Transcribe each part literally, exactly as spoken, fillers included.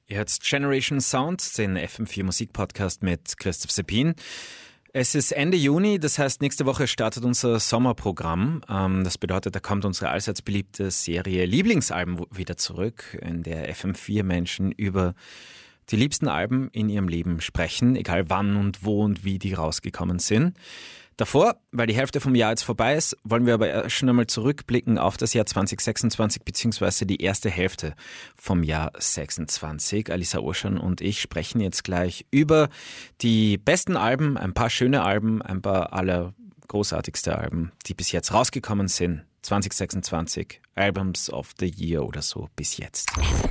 Ihr hört Generation Sound, den F M vier Musikpodcast mit Christoph Seppin. Es ist Ende Juni, das heißt, nächste Woche startet unser Sommerprogramm. Das bedeutet, da kommt unsere allseits beliebte Serie Lieblingsalben wieder zurück, in der F M vier Menschen über die liebsten Alben in ihrem Leben sprechen, egal wann und wo und wie die rausgekommen sind. Davor, weil die Hälfte vom Jahr jetzt vorbei ist, wollen wir aber schon einmal zurückblicken auf das Jahr zwanzig sechsundzwanzig beziehungsweise die erste Hälfte vom Jahr sechsundzwanzig. Alisa Oschan und ich sprechen jetzt gleich über die besten Alben, ein paar schöne Alben, ein paar aller großartigste Alben, die bis jetzt rausgekommen sind. zwanzig sechsundzwanzig, Albums of the Year oder so bis jetzt.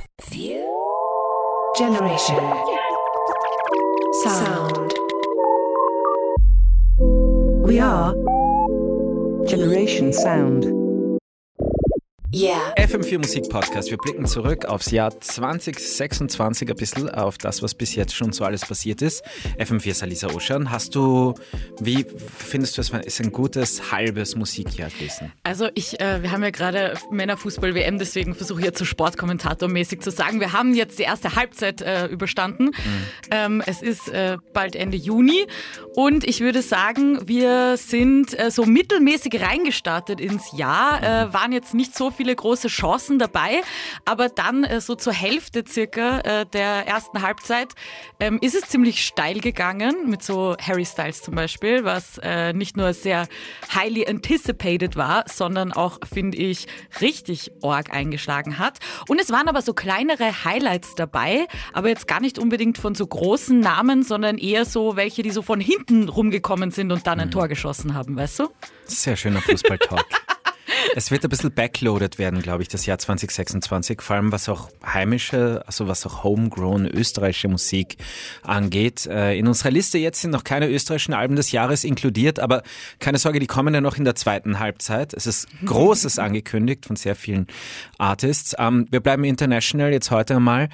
Generation Sound. We are Generation Sound. Yeah. F M vier Musikpodcast. Wir blicken zurück aufs Jahr zwanzig sechsundzwanzig ein bisschen, auf das, was bis jetzt schon so alles passiert ist. F M vier ist Alisa Oschan. Hast du, wie findest du, es ist ein gutes, halbes Musikjahr gewesen? Also ich, äh, wir haben ja gerade Männerfußball-W M, deswegen versuche ich jetzt so Sportkommentatormäßig zu sagen, wir haben jetzt die erste Halbzeit äh, überstanden. Mhm. Ähm, es ist äh, bald Ende Juni und ich würde sagen, wir sind äh, so mittelmäßig reingestartet ins Jahr, äh, waren jetzt nicht so viel viele große Chancen dabei, aber dann äh, so zur Hälfte circa äh, der ersten Halbzeit ähm, ist es ziemlich steil gegangen, mit so Harry Styles zum Beispiel, was äh, nicht nur sehr highly anticipated war, sondern auch, finde ich, richtig arg eingeschlagen hat. Und es waren aber so kleinere Highlights dabei, aber jetzt gar nicht unbedingt von so großen Namen, sondern eher so welche, die so von hinten rumgekommen sind und dann ein mhm. Tor geschossen haben, weißt du? Sehr schöner Fußballtalk. Es wird ein bisschen backloaded werden, glaube ich, das Jahr zwanzig sechsundzwanzig, vor allem was auch heimische, also was auch homegrown österreichische Musik angeht. In unserer Liste jetzt sind noch keine österreichischen Alben des Jahres inkludiert, aber keine Sorge, die kommen ja noch in der zweiten Halbzeit. Es ist Großes angekündigt von sehr vielen Artists. Wir bleiben international jetzt heute einmal.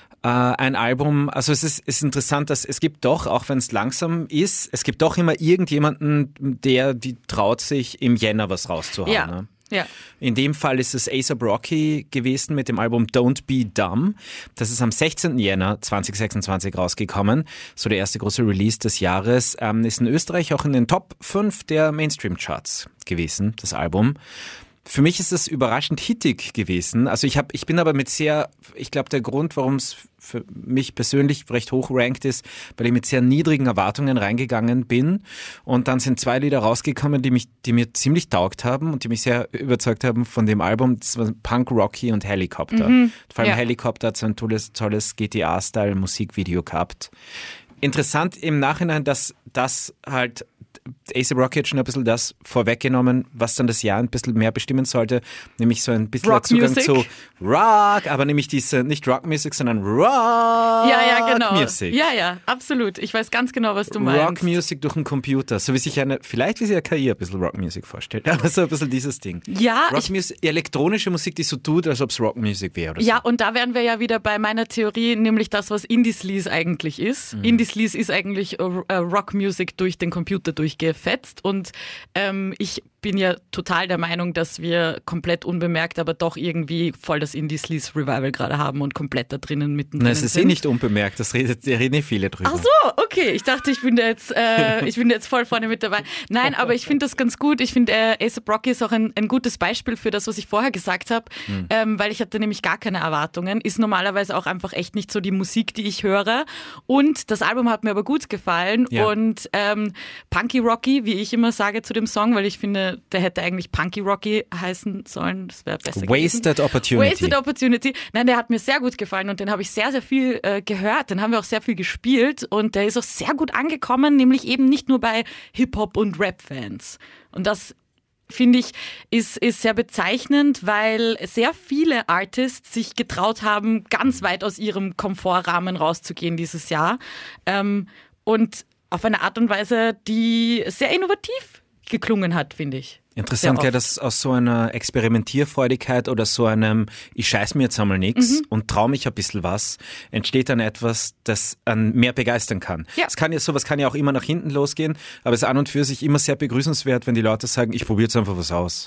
Ein Album, also es ist, ist interessant, dass es gibt doch, auch wenn es langsam ist, es gibt doch immer irgendjemanden, der die traut sich im Jänner was rauszuhauen. Ja. Ne? Ja. In dem Fall ist es A$AP Rocky gewesen mit dem Album Don't Be Dumb. Das ist am sechzehnten Jänner zwanzig sechsundzwanzig rausgekommen. So der erste große Release des Jahres. Ähm, ist in Österreich auch in den Top fünf der Mainstream-Charts gewesen, das Album. Für mich ist es überraschend hittig gewesen. Also ich habe, ich bin aber mit sehr, ich glaube der Grund, warum es für mich persönlich recht hoch rankt ist, weil ich mit sehr niedrigen Erwartungen reingegangen bin und dann sind zwei Lieder rausgekommen, die mich, die mir ziemlich taugt haben und die mich sehr überzeugt haben von dem Album. Das war Punk Rocky und Helicopter. Mhm, Vor allem ja. Helicopter hat so ein tolles, tolles G T A-Style Musikvideo gehabt. Interessant im Nachhinein, dass das halt A$AP Rocky hat schon ein bisschen das vorweggenommen, was dann das Jahr ein bisschen mehr bestimmen sollte, nämlich so ein bisschen Rock Zugang Music. zu Rock, aber nämlich diese, nicht Rock Music, sondern Rock ja, ja, genau. Music. Ja, ja, absolut. Ich weiß ganz genau, was du meinst. Rock Music durch einen Computer, so wie sich eine, vielleicht wie sich eine K I ein bisschen Rock Music vorstellt, aber so ein bisschen dieses Ding. Ja, Rock ich, Music, elektronische Musik, die so tut, als ob es Rock Music wäre oder so. Ja, und da wären wir ja wieder bei meiner Theorie, nämlich das, was Indie-Sleaze eigentlich ist. Mhm. Indie-Sleaze ist eigentlich äh, Rock Music durch den Computer durchgefetzt. Und ähm, ich bin ja total der Meinung, dass wir komplett unbemerkt, aber doch irgendwie voll das Indie-Sleaze-Revival gerade haben und komplett da drinnen mittendrin Nein, es ist sind. eh nicht unbemerkt, das redet, da reden eh viele drüber. Ach so, okay. Ich dachte, ich bin da jetzt, äh, ich bin da jetzt voll vorne mit dabei. Nein, aber ich finde das ganz gut. Ich finde, äh, A$AP Rocky ist auch ein, ein gutes Beispiel für das, was ich vorher gesagt habe, hm. ähm, weil ich hatte nämlich gar keine Erwartungen. Ist normalerweise auch einfach echt nicht so die Musik, die ich höre. Und das Album hat mir aber gut gefallen. Ja. Und ähm, Punky Rocky, wie ich immer sage zu dem Song, weil ich finde, der hätte eigentlich Punky Rocky heißen sollen. Das wäre besser Wasted gewesen. Opportunity. Wasted Opportunity. Nein, der hat mir sehr gut gefallen und den habe ich sehr, sehr viel äh, gehört. Den haben wir auch sehr viel gespielt und der ist auch sehr gut angekommen, nämlich eben nicht nur bei Hip-Hop- und Rap-Fans. Und das finde ich, ist, ist sehr bezeichnend, weil sehr viele Artists sich getraut haben, ganz weit aus ihrem Komfortrahmen rauszugehen dieses Jahr. Ähm, und auf eine Art und Weise, die sehr innovativ geklungen hat, finde ich. Interessant, gell, dass aus so einer Experimentierfreudigkeit oder so einem ich scheiß mir jetzt einmal nichts mhm. und trau mich ein bisschen was, entsteht dann etwas, das einen mehr begeistern kann. Ja. Es kann ja, sowas kann ja auch immer nach hinten losgehen, aber es ist an und für sich immer sehr begrüßenswert, wenn die Leute sagen, ich probiere jetzt einfach was aus.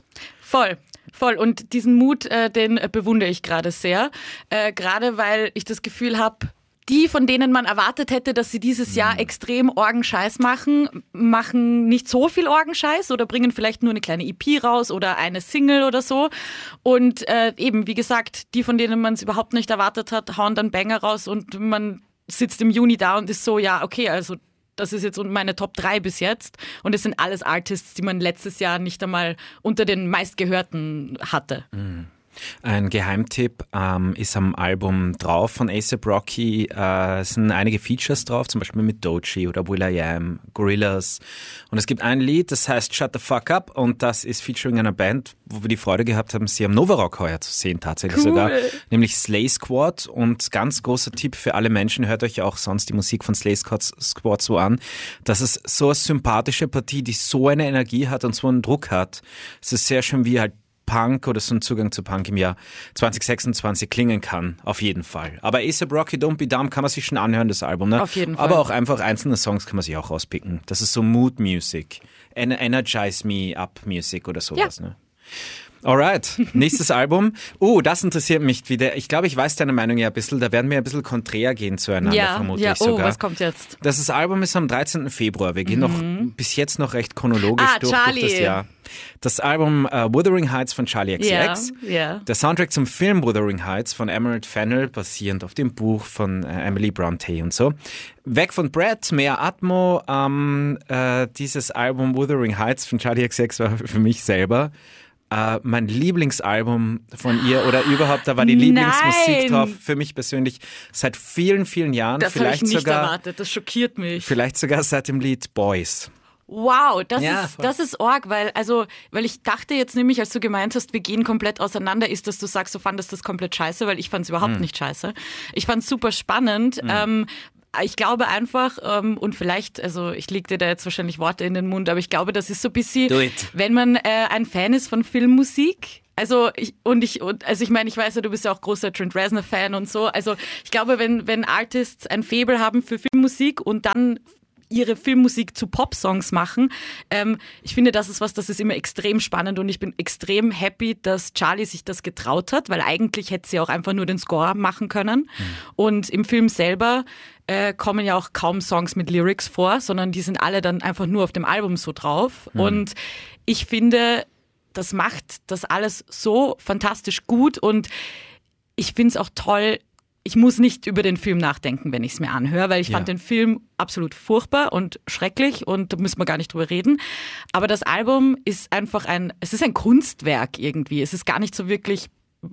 Voll. Voll. Und diesen Mut, äh, den äh, bewundere ich gerade sehr. Äh, gerade weil ich das Gefühl habe, die, von denen man erwartet hätte, dass sie dieses Jahr extrem Orgenscheiß machen, machen nicht so viel Orgenscheiß oder bringen vielleicht nur eine kleine E P raus oder eine Single oder so. Und äh, eben, wie gesagt, die, von denen man es überhaupt nicht erwartet hat, hauen dann Banger raus und man sitzt im Juni da und ist so, ja, okay, also das ist jetzt meine Top drei bis jetzt. Und es sind alles Artists, die man letztes Jahr nicht einmal unter den meistgehörten hatte. Mhm. Ein Geheimtipp ähm, ist am Album drauf von A$AP Rocky. Äh, es sind einige Features drauf, zum Beispiel mit Doechii oder will.i.am, Gorillaz. Und es gibt ein Lied, das heißt Shut the Fuck Up und das ist featuring einer Band, wo wir die Freude gehabt haben, sie am Novarock heuer zu sehen, tatsächlich cool. sogar, nämlich Slay Squad. Und ganz großer Tipp für alle Menschen, hört euch auch sonst die Musik von Slay Squad so an. Das ist so eine sympathische Partie, die so eine Energie hat und so einen Druck hat. Es ist sehr schön, wie halt Punk oder so ein Zugang zu Punk im Jahr zwanzig sechsundzwanzig klingen kann, auf jeden Fall. Aber A$AP Rocky, Don't Be Dumb kann man sich schon anhören, das Album. Ne? Auf jeden Fall. Aber auch einfach einzelne Songs kann man sich auch rauspicken. Das ist so Mood Music, Ener- Energize Me Up Music oder sowas. Ja. Ne? Alright, nächstes Album. Oh, das interessiert mich wieder. Ich glaube, ich weiß deine Meinung ja ein bisschen. Da werden wir ein bisschen konträr gehen zueinander, ja, vermutlich ja. Oh, sogar. was kommt jetzt? Das ist Album ist am dreizehnten Februar. Wir gehen Mhm. noch bis jetzt noch recht chronologisch Ah, durch, Charlie. durch das Jahr. Das Album äh, Wuthering Heights von Charlie X C X. Ja, ja. Der Soundtrack zum Film Wuthering Heights von Emerald Fennell, basierend auf dem Buch von äh, Emily Bronte und so. Weg von Brad, mehr Atmo. Ähm, äh, dieses Album Wuthering Heights von Charlie X C X war für mich selber Uh, mein Lieblingsalbum von ihr oder überhaupt, da war die Lieblingsmusik Nein. drauf, für mich persönlich seit vielen, vielen Jahren. Das habe vielleicht ich nicht sogar, erwartet, das schockiert mich. Vielleicht sogar seit dem Lied Boys. Wow, das Ja, ist voll. das ist arg, weil also weil ich dachte jetzt nämlich, als du gemeint hast, wir gehen komplett auseinander, ist, dass du sagst, du fandest das komplett scheiße, weil ich fand es überhaupt Mhm. nicht scheiße. Ich fand es super spannend. Mhm. Ähm, ich glaube einfach, ähm, und vielleicht, also ich leg dir da jetzt wahrscheinlich Worte in den Mund, aber ich glaube, das ist so ein bisschen, Do it. wenn man äh, ein Fan ist von Filmmusik. Also ich und ich und also ich meine, ich weiß ja, du bist ja auch großer Trent Reznor Fan und so. Also ich glaube, wenn wenn Artists ein Faible haben für Filmmusik und dann ihre Filmmusik zu Popsongs machen. Ähm, ich finde, das ist was, das ist immer extrem spannend und ich bin extrem happy, dass Charlie sich das getraut hat, weil eigentlich hätte sie auch einfach nur den Score machen können. Mhm. Und im Film selber äh, kommen ja auch kaum Songs mit Lyrics vor, sondern die sind alle dann einfach nur auf dem Album so drauf. Mhm. Und ich finde, das macht das alles so fantastisch gut und ich finde es auch toll. Ich muss nicht über den Film nachdenken, wenn ich es mir anhöre, weil ich Ja. fand den Film absolut furchtbar und schrecklich und da müssen wir gar nicht drüber reden. Aber das Album ist einfach ein, es ist ein Kunstwerk irgendwie. Es ist gar nicht so wirklich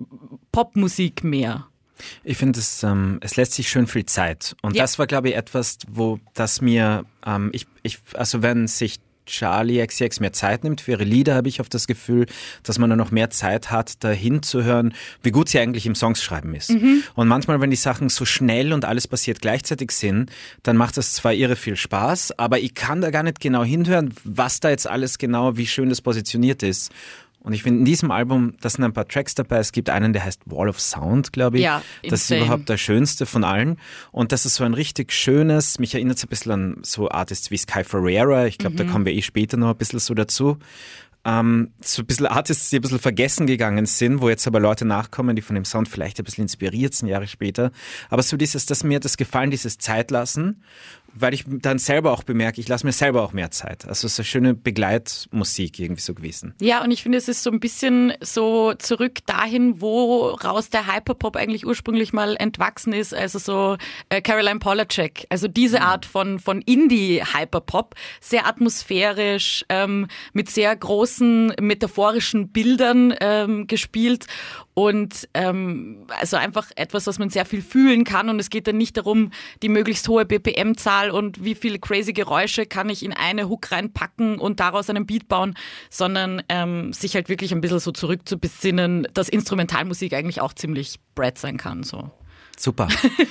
Popmusik mehr. Ich finde, es, ähm, es lässt sich schön viel Zeit. Und Ja. das war, glaube ich, etwas, wo das mir, ähm, ich, ich, also wenn sich Charlie X C X mehr Zeit nimmt für ihre Lieder, habe ich oft das Gefühl, dass man dann noch mehr Zeit hat, dahin zu hören, wie gut sie eigentlich im Songschreiben ist. Mhm. Und manchmal, wenn die Sachen so schnell und alles passiert gleichzeitig sind, dann macht das zwar irre viel Spaß, aber ich kann da gar nicht genau hinhören, was da jetzt alles genau, wie schön das positioniert ist. Und ich finde, in diesem Album, da sind ein paar Tracks dabei. Es gibt einen, der heißt Wall of Sound, glaube ich. Ja, das ist insane. überhaupt der schönste von allen. Und das ist so ein richtig schönes, mich erinnert es ein bisschen an so Artists wie Sky Ferreira. Ich glaube, Mhm. da kommen wir eh später noch ein bisschen so dazu. Ähm, so ein bisschen Artists, die ein bisschen vergessen gegangen sind, wo jetzt aber Leute nachkommen, die von dem Sound vielleicht ein bisschen inspiriert sind, Jahre später. Aber so dieses, das mir hat das gefallen, dieses Zeitlassen, weil ich dann selber auch bemerke, ich lasse mir selber auch mehr Zeit. Also so schöne Begleitmusik irgendwie so gewesen. Ja, und ich finde, es ist so ein bisschen so zurück dahin, woraus der Hyperpop eigentlich ursprünglich mal entwachsen ist. Also so äh, Caroline Polachek. Also diese Art von, von Indie-Hyperpop. Sehr atmosphärisch, ähm, mit sehr großen metaphorischen Bildern ähm, gespielt. Und ähm, also einfach etwas, was man sehr viel fühlen kann. Und es geht dann nicht darum, die möglichst hohe B P M-Zahl und wie viele crazy Geräusche kann ich in eine Hook reinpacken und daraus einen Beat bauen, sondern ähm, sich halt wirklich ein bisschen so zurückzubesinnen, dass Instrumentalmusik eigentlich auch ziemlich Brad sein kann. So. Super.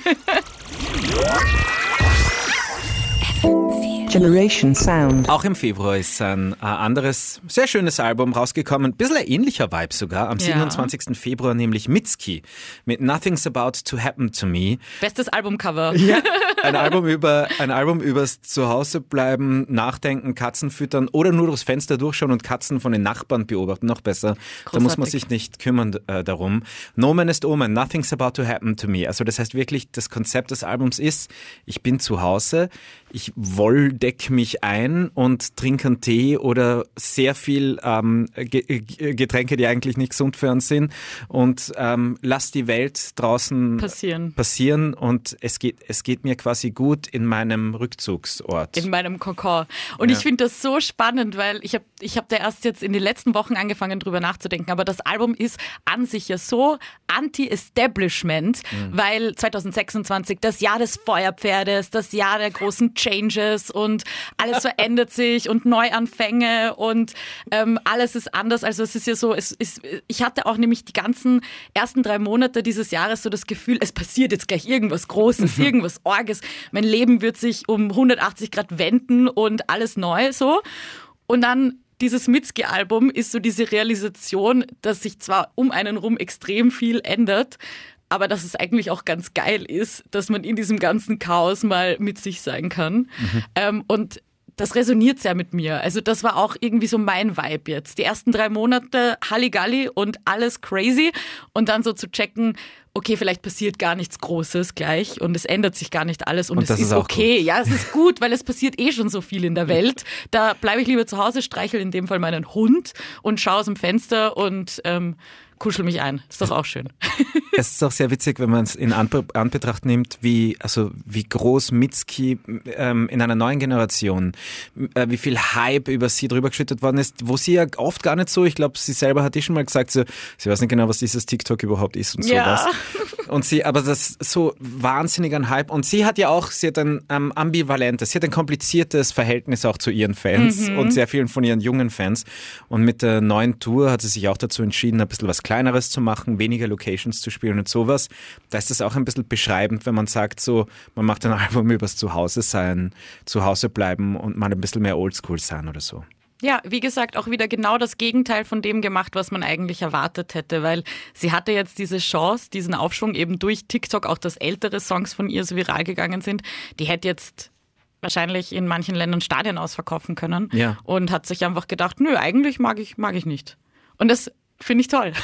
Generation Sound. Auch im Februar ist ein äh, anderes, sehr schönes Album rausgekommen. Ein bisschen ein ähnlicher Vibe sogar. Am Ja. siebenundzwanzigsten Februar nämlich Mitski mit Nothing's About to Happen to Me. Bestes Albumcover. Ja, ein Album über ein Album übers Zuhause bleiben, nachdenken, Katzen füttern oder nur durchs Fenster durchschauen und Katzen von den Nachbarn beobachten. Noch besser. Großartig. Da muss man sich nicht kümmern äh, darum. No Man is Omen, Nothing's about to happen to me. Also das heißt wirklich, das Konzept des Albums ist, ich bin zu Hause, ich wolldeck mich ein und trinke einen Tee oder sehr viel ähm, Getränke, die eigentlich nicht gesund für uns sind und ähm, lass die Welt draußen passieren. passieren und es geht, es geht mir quasi gut in meinem Rückzugsort. In meinem Kokon. Und ja. ich finde das so spannend, weil ich habe ich hab da erst jetzt in den letzten Wochen angefangen drüber nachzudenken, aber das Album ist an sich ja so anti-Establishment, mhm. weil zwanzig sechsundzwanzig das Jahr des Feuerpferdes, das Jahr der großen Changes und alles verändert sich und Neuanfänge und ähm, alles ist anders. Also es ist ja so, es ist, ich hatte auch nämlich die ganzen ersten drei Monate dieses Jahres so das Gefühl, es passiert jetzt gleich irgendwas Großes, mhm. irgendwas Orges. Mein Leben wird sich um hundertachtzig Grad wenden und alles neu so. Und dann dieses Mitski-Album ist so diese Realisation, dass sich zwar um einen rum extrem viel ändert, aber dass es eigentlich auch ganz geil ist, dass man in diesem ganzen Chaos mal mit sich sein kann. Mhm. Ähm, und das resoniert sehr mit mir. Also das war auch irgendwie so mein Vibe jetzt. Die ersten drei Monate Halligalli und alles crazy und dann so zu checken, okay, vielleicht passiert gar nichts Großes gleich und es ändert sich gar nicht alles und, und es ist, ist okay. Gut. Ja, es ist gut, weil es passiert eh schon so viel in der Welt. Da bleibe ich lieber zu Hause, streichel in dem Fall meinen Hund und schaue aus dem Fenster und ähm, kuschel mich ein. Ist doch auch schön. Es ist auch sehr witzig, wenn man es in Anbe- Anbetracht nimmt, wie, also wie groß Mitski ähm, in einer neuen Generation, äh, wie viel Hype über sie drüber geschüttet worden ist, wo sie ja oft gar nicht so, ich glaube, sie selber hat eh schon mal gesagt, so, sie weiß nicht genau, was dieses TikTok überhaupt ist und sowas. Ja. Und sie, aber das so wahnsinnig an Hype. Und sie hat ja auch, sie hat ein ähm, ambivalentes, sie hat ein kompliziertes Verhältnis auch zu ihren Fans mhm. und sehr vielen von ihren jungen Fans. Und mit der neuen Tour hat sie sich auch dazu entschieden, ein bisschen was Kleineres zu machen, weniger Locations zu spielen und sowas. Da ist das auch ein bisschen beschreibend, wenn man sagt, so, man macht ein Album übers Zuhause sein, zu Hause bleiben und mal ein bisschen mehr Oldschool sein oder so. Ja, wie gesagt, auch wieder genau das Gegenteil von dem gemacht, was man eigentlich erwartet hätte, weil sie hatte jetzt diese Chance, diesen Aufschwung eben durch TikTok, auch dass ältere Songs von ihr so viral gegangen sind, die hätte jetzt wahrscheinlich in manchen Ländern Stadien ausverkaufen können ja. und hat sich einfach gedacht, nö, eigentlich mag ich, mag ich nicht. Und das finde ich toll.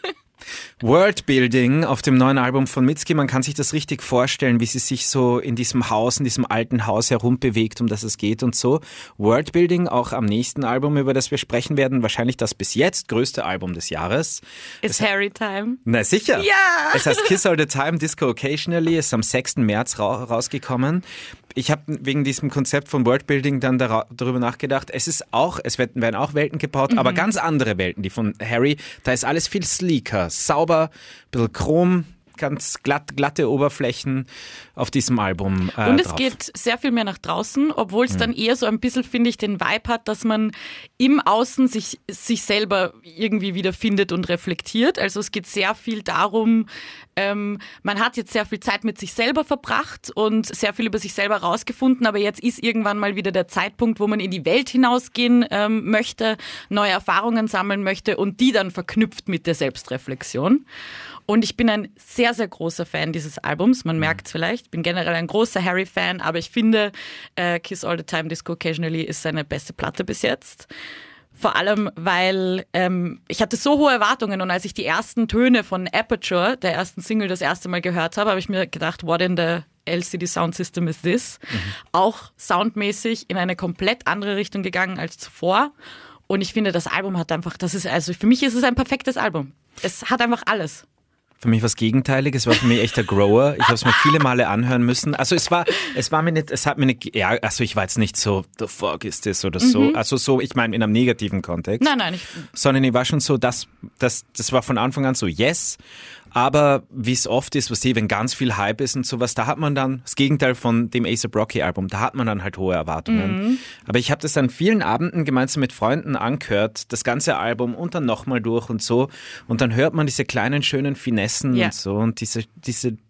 Worldbuilding auf dem neuen Album von Mitski, man kann sich das richtig vorstellen, wie sie sich so in diesem Haus, in diesem alten Haus herumbewegt, um das es geht und so. Worldbuilding auch am nächsten Album, über das wir sprechen werden, wahrscheinlich das bis jetzt größte Album des Jahres. Ist Harry Time? Na sicher. Ja! Es heißt Kiss All the Time, Disco Occasionally, ist am sechsten März ra- rausgekommen. Ich habe wegen diesem Konzept von Worldbuilding dann dar- darüber nachgedacht, es ist auch, es werden, werden auch Welten gebaut, mhm. aber ganz andere Welten, die von Harry, da ist alles viel sleeker, sauber, ein bisschen chrom, ganz glatt, glatte Oberflächen auf diesem Album äh, Und es drauf. geht sehr viel mehr nach draußen, obwohl es mhm. dann eher so ein bisschen, finde ich, den Vibe hat, dass man im Außen sich, sich selber irgendwie wiederfindet und reflektiert. Also es geht sehr viel darum, ähm, man hat jetzt sehr viel Zeit mit sich selber verbracht und sehr viel über sich selber rausgefunden, aber jetzt ist irgendwann mal wieder der Zeitpunkt, wo man in die Welt hinausgehen ähm, möchte, neue Erfahrungen sammeln möchte und die dann verknüpft mit der Selbstreflexion. Und ich bin ein sehr, sehr großer Fan dieses Albums. Man merkt es vielleicht. Ich bin generell ein großer Harry-Fan, aber ich finde, äh, Kiss All the Time, Disco Occasionally ist seine beste Platte bis jetzt. Vor allem, weil ähm, ich hatte so hohe Erwartungen und als ich die ersten Töne von Aperture, der ersten Single, das erste Mal gehört habe, habe ich mir gedacht, what in the L C D Sound System is this? Mhm. Auch soundmäßig in eine komplett andere Richtung gegangen als zuvor. Und ich finde, das Album hat einfach, das ist also für mich ist es ein perfektes Album. Es hat einfach alles. Für mich was Gegenteiliges, war für mich echt der Grower. Ich habe es mir viele Male anhören müssen. Also es war, es war mir nicht, es hat mir nicht, ja, also ich war jetzt nicht so, the fuck is this oder so. Mhm. Also so, ich meine in einem negativen Kontext. Nein, nein, nicht. Sondern ich war schon so, das, das, das war von Anfang an so, yes. Aber wie es oft ist, was wenn ganz viel Hype ist und sowas, da hat man dann das Gegenteil von dem A$AP Rocky Album, da hat man dann halt hohe Erwartungen. Mhm. Aber ich habe das an vielen Abenden gemeinsam mit Freunden angehört, das ganze Album und dann nochmal durch und so. Und dann hört man diese kleinen schönen Finessen yeah. und so und diese, diese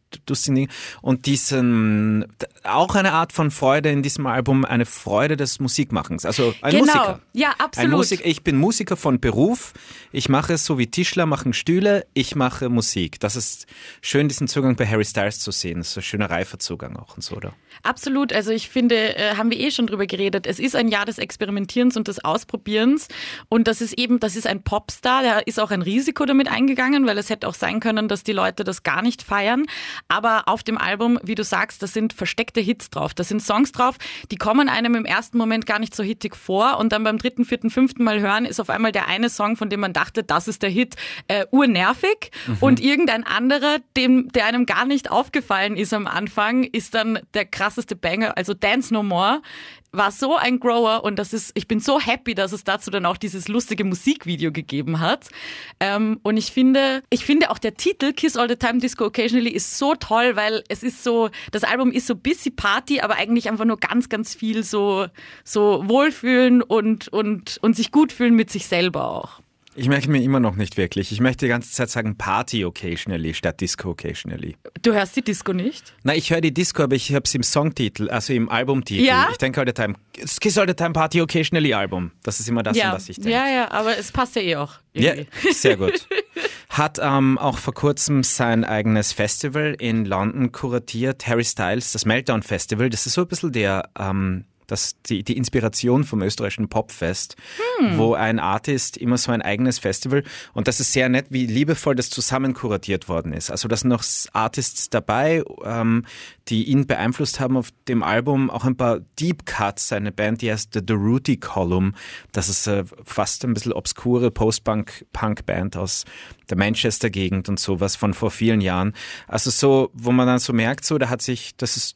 lustigen Dingen. Und diesen, auch eine Art von Freude in diesem Album, eine Freude des Musikmachens. Also ein genau. Musiker. Ja, absolut. Ein Musik, ich bin Musiker von Beruf. Ich mache es so wie Tischler machen Stühle. Ich mache Musik. Das ist schön, diesen Zugang bei Harry Styles zu sehen. Das ist ein schöner reifer Zugang auch und so, oder? Absolut. Also ich finde, äh, haben wir eh schon drüber geredet. Es ist ein Jahr des Experimentierens und des Ausprobierens. Und das ist eben, das ist ein Popstar. Der ist auch ein Risiko damit eingegangen, weil es hätte auch sein können, dass die Leute das gar nicht feiern. Aber auf dem Album, wie du sagst, da sind versteckte Hits drauf. Da sind Songs drauf, die kommen einem im ersten Moment gar nicht so hittig vor. Und dann beim dritten, vierten, fünften Mal hören ist auf einmal der eine Song, von dem man dachte, das ist der Hit, äh, urnervig. Mhm. Und irgendein anderer, dem, der einem gar nicht aufgefallen ist am Anfang, ist dann der krasseste Banger. Also Dance No More war so ein Grower und das ist, ich bin so happy, dass es dazu dann auch dieses lustige Musikvideo gegeben hat. Ähm, und ich finde, ich finde auch der Titel Kiss All the Time, Disco Occasionally ist so toll, weil es ist so, das Album ist so busy Party, aber eigentlich einfach nur ganz, ganz viel so, so wohlfühlen und, und, und sich gut fühlen mit sich selber auch. Ich merke mir immer noch nicht wirklich. Ich möchte die ganze Zeit sagen Party occasionally statt Disco occasionally. Du hörst die Disco nicht? Nein, ich höre die Disco, aber ich habe es im Songtitel, also im Albumtitel. Ja? Ich denke all the time, Kiss All the Time Party Occasionally Album. Das ist immer das, ja. an was ich denke. Ja, ja, aber es passt ja eh auch. Irgendwie. Ja, sehr gut. Hat ähm, auch vor kurzem sein eigenes Festival in London kuratiert, Harry Styles, das Meltdown Festival. Das ist so ein bisschen der... Ähm, Das, die, die Inspiration vom österreichischen Popfest, hm. wo ein Artist immer so ein eigenes Festival und das ist sehr nett, wie liebevoll das zusammen kuratiert worden ist. Also da sind noch Artists dabei, ähm, die ihn beeinflusst haben auf dem Album, auch ein paar Deep Cuts, eine Band, die heißt The Durutti Column. Das ist äh, fast ein bisschen obskure Post-Punk-Band aus der Manchester-Gegend und sowas von vor vielen Jahren. Also so, wo man dann so merkt, so, da hat sich, das ist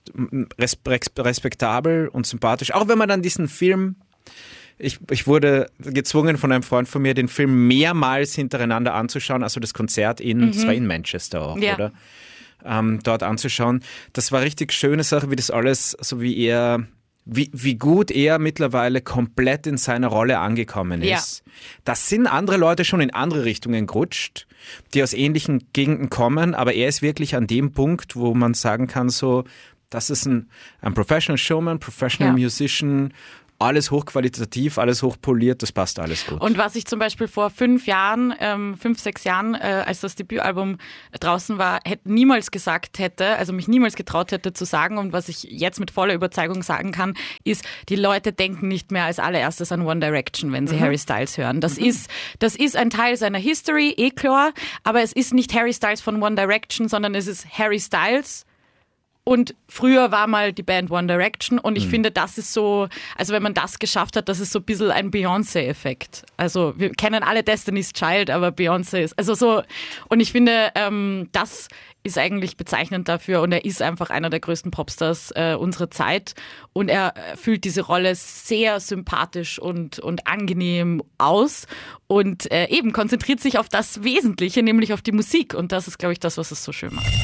respektabel und sympathisch. Auch wenn man dann diesen Film, ich, ich wurde gezwungen von einem Freund von mir, den Film mehrmals hintereinander anzuschauen, also das Konzert in, mhm. das war in Manchester auch, ja. oder? Ähm, dort anzuschauen. Das war richtig schöne Sache, wie das alles, so wie er, wie, wie gut er mittlerweile komplett in seiner Rolle angekommen ist. Ja. Das sind andere Leute schon in andere Richtungen gerutscht, die aus ähnlichen Gegenden kommen, aber er ist wirklich an dem Punkt, wo man sagen kann, so, das ist ein, ein Professional Showman, Professional ja. Musician, alles hochqualitativ, alles hochpoliert, das passt alles gut. Und was ich zum Beispiel vor fünf Jahren, ähm, fünf, sechs Jahren, äh, als das Debütalbum draußen war, hätte niemals gesagt hätte, also mich niemals getraut hätte zu sagen und was ich jetzt mit voller Überzeugung sagen kann, ist, die Leute denken nicht mehr als allererstes an One Direction, wenn sie mhm. Harry Styles hören. Das mhm. ist, das ist ein Teil seiner History, eh klar, aber es ist nicht Harry Styles von One Direction, sondern es ist Harry Styles. Und früher war mal die Band One Direction und ich mhm. finde, das ist so, also wenn man das geschafft hat, das ist so ein bisschen ein Beyoncé-Effekt. Also wir kennen alle Destiny's Child, aber Beyoncé ist, also so, und ich finde, ähm, das ist eigentlich bezeichnend dafür und er ist einfach einer der größten Popstars äh, unserer Zeit und er füllt diese Rolle sehr sympathisch und, und angenehm aus und äh, eben konzentriert sich auf das Wesentliche, nämlich auf die Musik und das ist, glaube ich, das, was es so schön macht.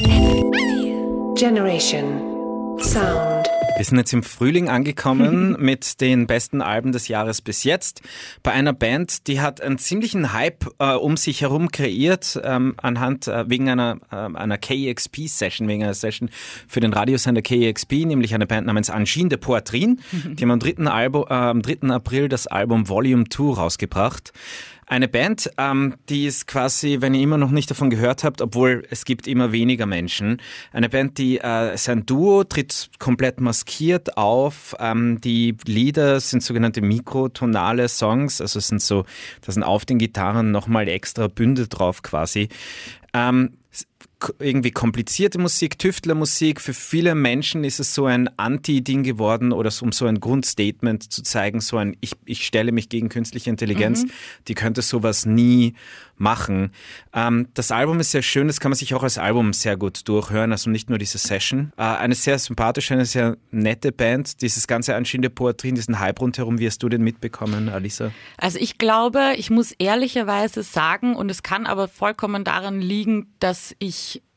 Generation Sound. Wir sind jetzt im Frühling angekommen mit den besten Alben des Jahres bis jetzt. Bei einer Band, die hat einen ziemlichen Hype äh, um sich herum kreiert, ähm, anhand, äh, wegen einer, äh, einer K E X P-Session, wegen einer Session für den Radiosender K E X P, nämlich eine Band namens Angine de Poitrine. Die haben am dritten Albu- äh, am dritten April das Album Volume zwei rausgebracht. Eine Band, ähm, die ist quasi, wenn ihr immer noch nicht davon gehört habt, obwohl es gibt immer weniger Menschen, eine Band, die äh, ist ein Duo, tritt komplett maskiert auf. Ähm, die Lieder sind sogenannte mikrotonale Songs, also es sind so, da sind auf den Gitarren nochmal extra Bünde drauf quasi. Ähm, irgendwie komplizierte Musik, Tüftlermusik. Für viele Menschen ist es so ein Anti-Ding geworden oder so, um so ein Grundstatement zu zeigen, so ein ich, ich stelle mich gegen künstliche Intelligenz, mhm. die könnte sowas nie machen. Ähm, das Album ist sehr schön, das kann man sich auch als Album sehr gut durchhören, also nicht nur diese Session. Äh, eine sehr sympathische, eine sehr nette Band. Dieses ganze Angine de Poitrine, diesen Hype rundherum, wie hast du den mitbekommen, Alisa? Also ich glaube, ich muss ehrlicherweise sagen, und es kann aber vollkommen daran liegen, dass ich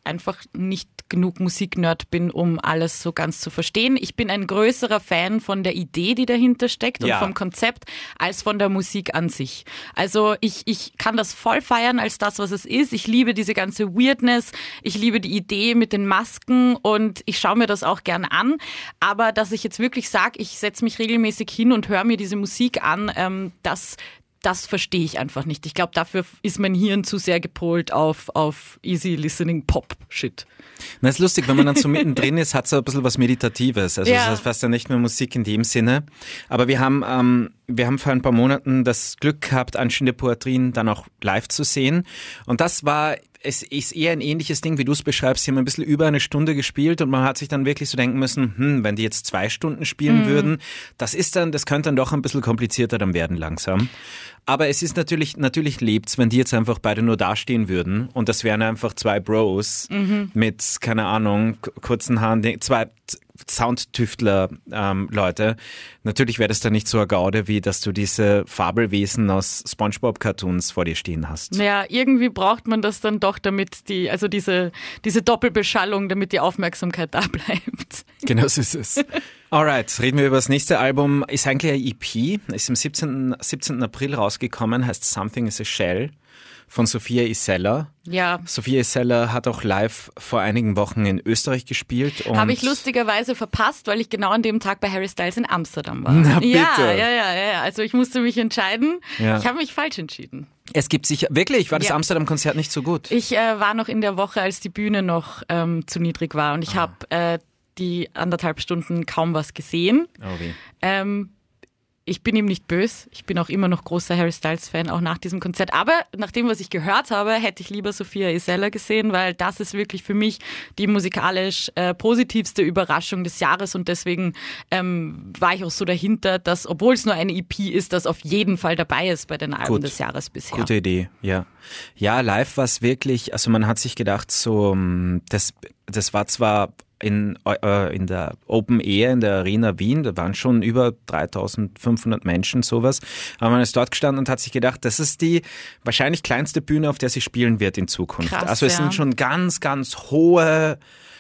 einfach nicht genug Musiknerd bin, um alles so ganz zu verstehen. Ich bin ein größerer Fan von der Idee, die dahinter steckt und ja. vom Konzept, als von der Musik an sich. Also ich, ich kann das voll feiern als das, was es ist. Ich liebe diese ganze Weirdness. Ich liebe die Idee mit den Masken und ich schaue mir das auch gern an. Aber dass ich jetzt wirklich sage, ich setze mich regelmäßig hin und höre mir diese Musik an, ähm, das Das verstehe ich einfach nicht. Ich glaube, dafür ist mein Hirn zu sehr gepolt auf, auf easy listening Pop-Shit. Na, ist lustig, wenn man dann so mittendrin ist, hat es ein bisschen was Meditatives. Also Ja. das ist fast ja nicht mehr Musik in dem Sinne. Aber wir haben, ähm, wir haben vor ein paar Monaten das Glück gehabt, Anstände Poetrien dann auch live zu sehen. Und das war, es ist eher ein ähnliches Ding, wie du es beschreibst. Sie haben ein bisschen über eine Stunde gespielt und man hat sich dann wirklich so denken müssen, hm, wenn die jetzt zwei Stunden spielen mhm. würden, das ist dann, das könnte dann doch ein bisschen komplizierter dann werden langsam. Aber es ist natürlich, natürlich lebt's, wenn die jetzt einfach beide nur dastehen würden und das wären einfach zwei Bros mhm. mit, keine Ahnung, kurzen Haaren, zwei Soundtüftler-Leute. Ähm, natürlich wäre das dann nicht so eine Gaude, wie dass du diese Fabelwesen aus SpongeBob-Cartoons vor dir stehen hast. Naja, irgendwie braucht man das dann doch, damit die, also diese, diese Doppelbeschallung, damit die Aufmerksamkeit da bleibt. Genau so ist es. Alright, reden wir über das nächste Album. Ist eigentlich ein E P, ist am siebzehnten April rausgekommen, heißt Something is a Shell von Sophia Isella. Ja. Sophia Isella hat auch live vor einigen Wochen in Österreich gespielt. Habe ich lustigerweise verpasst, weil ich genau an dem Tag bei Harry Styles in Amsterdam war. Na bitte. Ja, ja, ja, ja. Also ich musste mich entscheiden. Ja. Ich habe mich falsch entschieden. Es gibt sicher, wirklich, war das Ja. Amsterdam-Konzert nicht so gut? Ich äh, war noch in der Woche, als die Bühne noch ähm, zu niedrig war und ich Ah. habe äh, die anderthalb Stunden kaum was gesehen. Oh wie. Ähm, ich bin ihm nicht böse. Ich bin auch immer noch großer Harry Styles-Fan, auch nach diesem Konzert. Aber nach dem, was ich gehört habe, hätte ich lieber Sophia Isella gesehen, weil das ist wirklich für mich die musikalisch äh, positivste Überraschung des Jahres. Und deswegen ähm, war ich auch so dahinter, dass, obwohl es nur eine E P ist, das auf jeden Fall dabei ist bei den Alben Gut. des Jahres bisher. Gute Idee, ja. Ja, live war es wirklich, also man hat sich gedacht, so, das, das war zwar in, äh, in der Open Air in der Arena Wien, da waren schon über dreitausendfünfhundert Menschen, sowas. Aber man ist dort gestanden und hat sich gedacht, das ist die wahrscheinlich kleinste Bühne, auf der sie spielen wird in Zukunft. Krass, also es ja. sind schon ganz, ganz hohe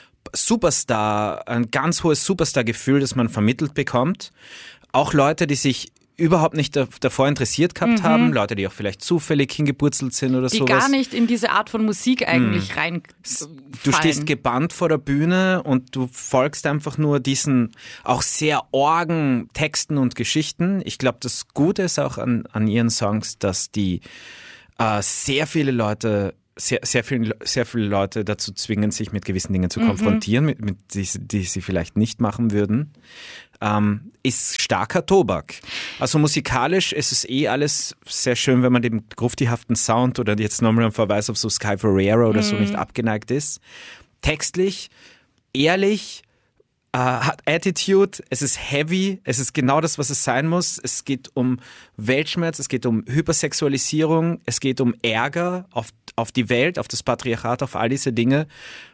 Superstar, ein ganz hohes Superstar-Gefühl, das man vermittelt bekommt. Auch Leute, die sich überhaupt nicht davor interessiert gehabt Mhm. haben, Leute, die auch vielleicht zufällig hingepurzelt sind oder Die sowas. gar nicht in diese Art von Musik eigentlich Mhm. rein. Du stehst gebannt vor der Bühne und du folgst einfach nur diesen auch sehr orgen Texten und Geschichten. Ich glaube, das Gute ist auch an, an ihren Songs, dass die äh, sehr viele Leute Sehr, sehr, viele, sehr viele Leute dazu zwingen, sich mit gewissen Dingen zu Mhm. konfrontieren, mit, mit die, die sie vielleicht nicht machen würden, ähm, ist starker Tobak. Also musikalisch ist es eh alles sehr schön, wenn man dem gruftihaften Sound oder jetzt nochmal ein Verweis auf so Sky Ferreira oder Mhm. so nicht abgeneigt ist. Textlich, ehrlich, Uh, hat Attitude, es ist heavy, es ist genau das, was es sein muss. Es geht um Weltschmerz, es geht um Hypersexualisierung, es geht um Ärger auf, auf die Welt, auf das Patriarchat, auf all diese Dinge.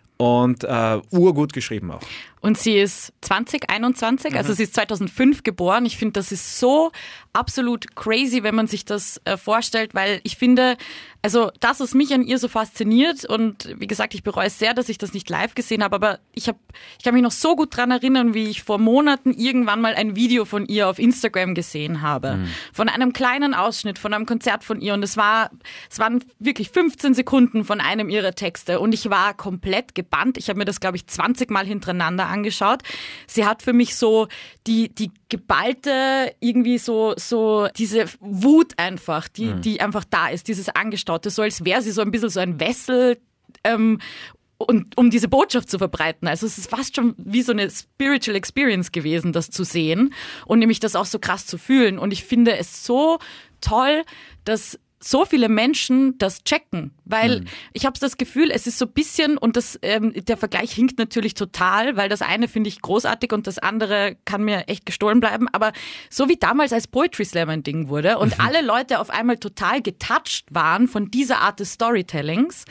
Und uh, urgut geschrieben auch. Und sie ist zwanzig einundzwanzig, also sie ist zweitausendfünf geboren. Ich finde, das ist so absolut crazy, wenn man sich das äh, vorstellt, weil ich finde, also das, was mich an ihr so fasziniert und wie gesagt, ich bereue es sehr, dass ich das nicht live gesehen habe, aber ich, hab, ich kann mich noch so gut dran erinnern, wie ich vor Monaten irgendwann mal ein Video von ihr auf Instagram gesehen habe. Mhm. Von einem kleinen Ausschnitt, von einem Konzert von ihr und es war, es waren wirklich fünfzehn Sekunden von einem ihrer Texte und ich war komplett gebannt. Ich habe mir das, glaube ich, zwanzig Mal hintereinander angeschaut. Sie hat für mich so die, die geballte, irgendwie so, so diese Wut einfach, die, mhm. die einfach da ist, dieses Angestaute, so als wäre sie so ein bisschen so ein Wessel, ähm, und um diese Botschaft zu verbreiten. Also es ist fast schon wie so eine Spiritual Experience gewesen, das zu sehen und nämlich das auch so krass zu fühlen. Und ich finde es so toll, dass so viele Menschen das checken, weil mhm. ich habe das Gefühl, es ist so ein bisschen, und das ähm, der Vergleich hinkt natürlich total, weil das eine finde ich großartig und das andere kann mir echt gestohlen bleiben, aber so wie damals als Poetry Slam ein Ding wurde und mhm. alle Leute auf einmal total getouched waren von dieser Art des Storytellings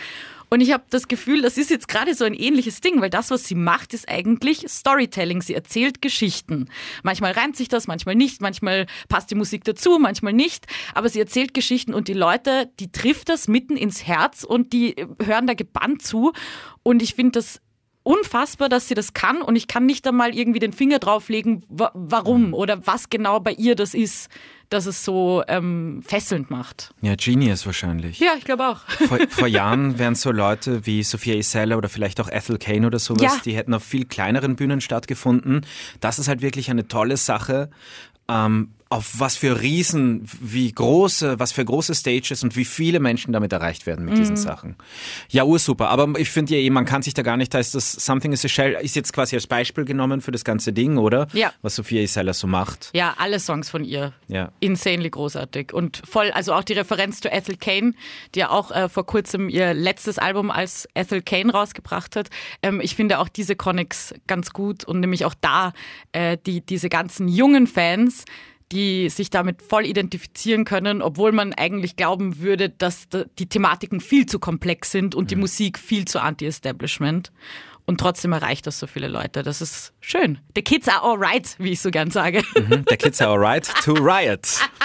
Und ich habe das Gefühl, das ist jetzt gerade so ein ähnliches Ding, weil das, was sie macht, ist eigentlich Storytelling. Sie erzählt Geschichten. Manchmal reimt sich das, manchmal nicht, manchmal passt die Musik dazu, manchmal nicht. Aber sie erzählt Geschichten und die Leute, die trifft das mitten ins Herz und die hören da gebannt zu. Und ich finde das unfassbar, dass sie das kann und ich kann nicht einmal irgendwie den Finger drauflegen, wa- warum oder was genau bei ihr das ist, dass es so ähm, fesselnd macht. Ja, Genius wahrscheinlich. Ja, ich glaube auch. Vor, vor Jahren wären so Leute wie Sophia Isella oder vielleicht auch Ethel Cain oder sowas, Ja. die hätten auf viel kleineren Bühnen stattgefunden. Das ist halt wirklich eine tolle Sache. Ähm, auf was für Riesen, wie große, was für große Stages und wie viele Menschen damit erreicht werden mit Mhm. diesen Sachen. Ja, ursuper. Aber ich finde ja eh, man kann sich da gar nicht, da ist das Something is a Shell, ist jetzt quasi als Beispiel genommen für das ganze Ding, oder? Ja. Was Sophia Isella so macht. Ja, alle Songs von ihr. Ja. Insanely großartig. Und voll, also auch die Referenz zu Ethel Cain, die ja auch äh, vor kurzem ihr letztes Album als Ethel Cain rausgebracht hat. Ähm, ich finde auch diese Conics ganz gut und nämlich auch da äh, die, diese ganzen jungen Fans, die sich damit voll identifizieren können, obwohl man eigentlich glauben würde, dass die Thematiken viel zu komplex sind und die Musik viel zu anti-establishment. Und trotzdem erreicht das so viele Leute. Das ist schön. The kids are alright, wie ich so gern sage. Mhm, the kids are alright to riot.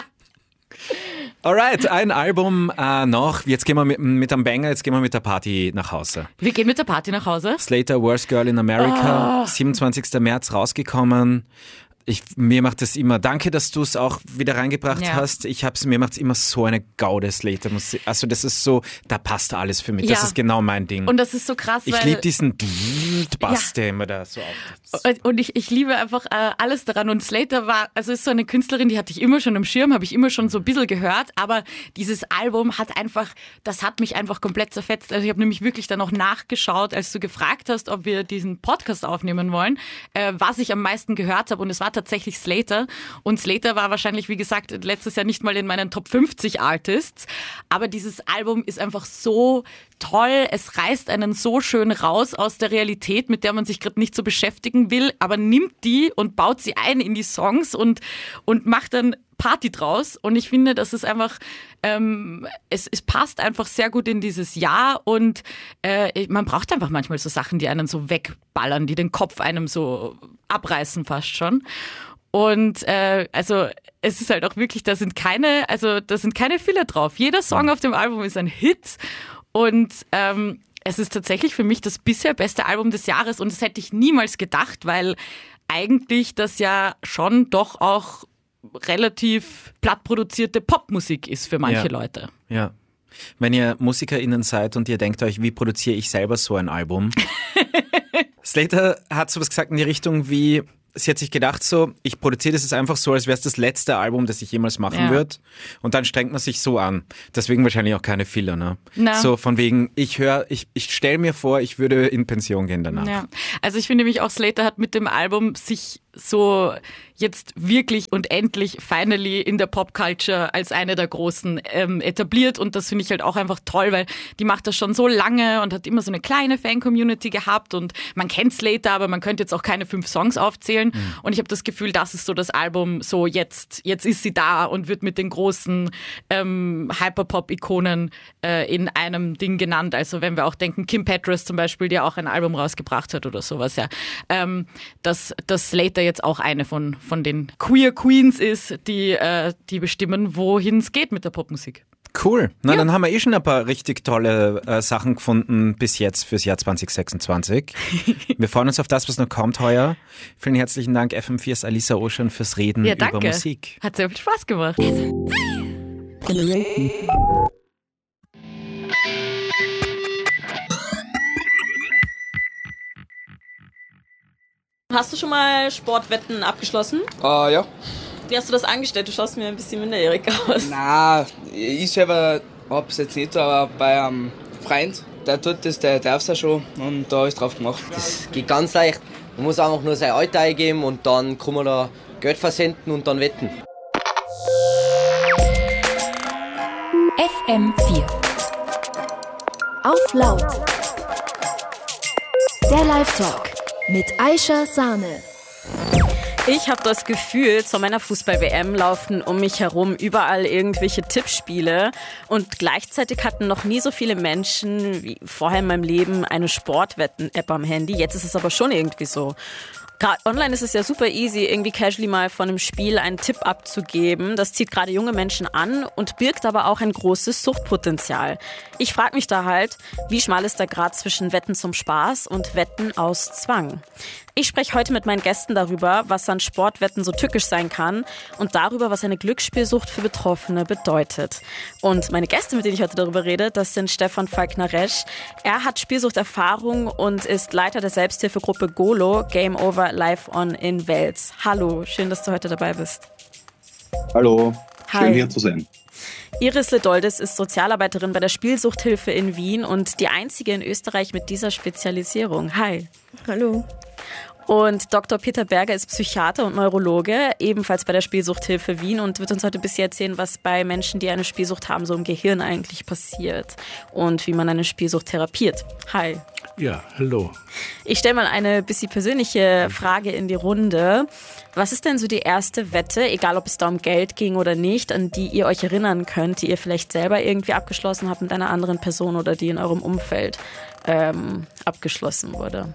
Alright, ein Album äh, noch. Jetzt gehen wir mit, mit einem Banger, jetzt gehen wir mit der Party nach Hause. Wir gehen mit der Party nach Hause. Slater, Worst Girl in America, Oh. siebenundzwanzigsten März rausgekommen. Ich, mir macht das immer, danke, dass du es auch wieder reingebracht Ja. hast. Ich hab's, mir macht es immer so eine Gaude Slater-Musik. Also das ist so, da passt alles für mich. Das Ja. ist genau mein Ding. Und das ist so krass, ich weil... liebe diesen Bass, der immer da so auf. Und ich, ich liebe einfach äh, alles daran. Und Slater war, also ist so eine Künstlerin, die hatte ich immer schon im Schirm, habe ich immer schon so ein bisschen gehört. Aber dieses Album hat einfach, das hat mich einfach komplett zerfetzt. Also ich habe nämlich wirklich dann auch nachgeschaut, als du gefragt hast, ob wir diesen Podcast aufnehmen wollen, äh, was ich am meisten gehört habe. Und es war tatsächlich Slater. Und Slater war wahrscheinlich, wie gesagt, letztes Jahr nicht mal in meinen Top fünfzig Artists. Aber dieses Album ist einfach so toll. Es reißt einen so schön raus aus der Realität, mit der man sich gerade nicht so beschäftigen will, aber nimmt die und baut sie ein in die Songs und, und macht dann Party draus. Und ich finde, das ist einfach, ähm, es, es passt einfach sehr gut in dieses Jahr und äh, man braucht einfach manchmal so Sachen, die einen so wegballern, die den Kopf einem so abreißen fast schon. Und äh, also es ist halt auch wirklich, da sind keine, also da sind keine Filler drauf. Jeder Song auf dem Album ist ein Hit und ähm, es ist tatsächlich für mich das bisher beste Album des Jahres und das hätte ich niemals gedacht, weil eigentlich das ja schon doch auch relativ platt produzierte Popmusik ist für manche Ja. Leute. Ja. Wenn ihr MusikerInnen seid und ihr denkt euch, wie produziere ich selber so ein Album? Slater hat sowas gesagt in die Richtung wie, sie hat sich gedacht so, ich produziere das jetzt einfach so, als wäre es das letzte Album, das ich jemals machen Ja. würde. Und dann strengt man sich so an. Deswegen wahrscheinlich auch keine Filler, ne? Na. So von wegen, ich höre, ich, ich stelle mir vor, ich würde in Pension gehen danach. Ja, also ich finde nämlich auch Slater hat mit dem Album sich so jetzt wirklich und endlich finally in der Popculture als eine der Großen ähm, etabliert und das finde ich halt auch einfach toll, weil die macht das schon so lange und hat immer so eine kleine Fan-Community gehabt und man kennt Slater, aber man könnte jetzt auch keine fünf Songs aufzählen mhm. und ich habe das Gefühl, das ist so das Album, so jetzt, jetzt ist sie da und wird mit den großen ähm, Hyperpop-Ikonen äh, in einem Ding genannt, also wenn wir auch denken, Kim Petras zum Beispiel, die auch ein Album rausgebracht hat oder sowas, ja, ähm, dass, dass Slater jetzt auch eine von, von den Queer Queens ist, die, äh, die bestimmen, wohin es geht mit der Popmusik. Cool. Na, Ja. dann haben wir eh schon ein paar richtig tolle äh, Sachen gefunden bis jetzt fürs Jahr zwanzig sechsundzwanzig. Wir freuen uns auf das, was noch kommt heuer. Vielen herzlichen Dank F M vier's Alisa Ocean fürs Reden Ja, danke. über Musik. Hat sehr viel Spaß gemacht. Hast du schon mal Sportwetten abgeschlossen? Äh, ja. Wie hast du das angestellt? Du schaust mir ein bisschen minderjährig aus. Nein, ich selber hab's jetzt nicht, aber bei einem Freund, der tut das, der darf's ja schon und da ist drauf gemacht. Das geht ganz leicht. Man muss einfach nur sein Alter eingeben und dann kann man da Geld versenden und dann wetten. F M vier. Auf laut. Der Live-Talk mit Aisha Sahne. Ich habe das Gefühl, zur Männerfußball-W M laufen um mich herum überall irgendwelche Tippspiele und gleichzeitig hatten noch nie so viele Menschen wie vorher in meinem Leben eine Sportwetten-App am Handy. Jetzt ist es aber schon irgendwie so. Gerade online ist es ja super easy, irgendwie casually mal von einem Spiel einen Tipp abzugeben. Das zieht gerade junge Menschen an und birgt aber auch ein großes Suchtpotenzial. Ich frage mich da halt, wie schmal ist der Grad zwischen Wetten zum Spaß und Wetten aus Zwang? Ich spreche heute mit meinen Gästen darüber, was an Sportwetten so tückisch sein kann und darüber, was eine Glücksspielsucht für Betroffene bedeutet. Und meine Gäste, mit denen ich heute darüber rede, das sind Stefan Falkner-Resch. Er hat Spielsuchterfahrung und ist Leiter der Selbsthilfegruppe Golo, Game Over Live On in Wels. Hallo, schön, dass du heute dabei bist. Hallo, schön Hi. hier zu sein. Iris Ledoldes ist Sozialarbeiterin bei der Spielsuchthilfe in Wien und die einzige in Österreich mit dieser Spezialisierung. Hi. Hallo. Und Doktor Peter Berger ist Psychiater und Neurologe, ebenfalls bei der Spielsuchthilfe Wien und wird uns heute ein bisschen erzählen, was bei Menschen, die eine Spielsucht haben, so im Gehirn eigentlich passiert und wie man eine Spielsucht therapiert. Hi. Ja, hallo. Ich stelle mal eine bisschen persönliche Frage in die Runde. Was ist denn so die erste Wette, egal ob es da um Geld ging oder nicht, an die ihr euch erinnern könnt, die ihr vielleicht selber irgendwie abgeschlossen habt mit einer anderen Person oder die in eurem Umfeld ähm, abgeschlossen wurde?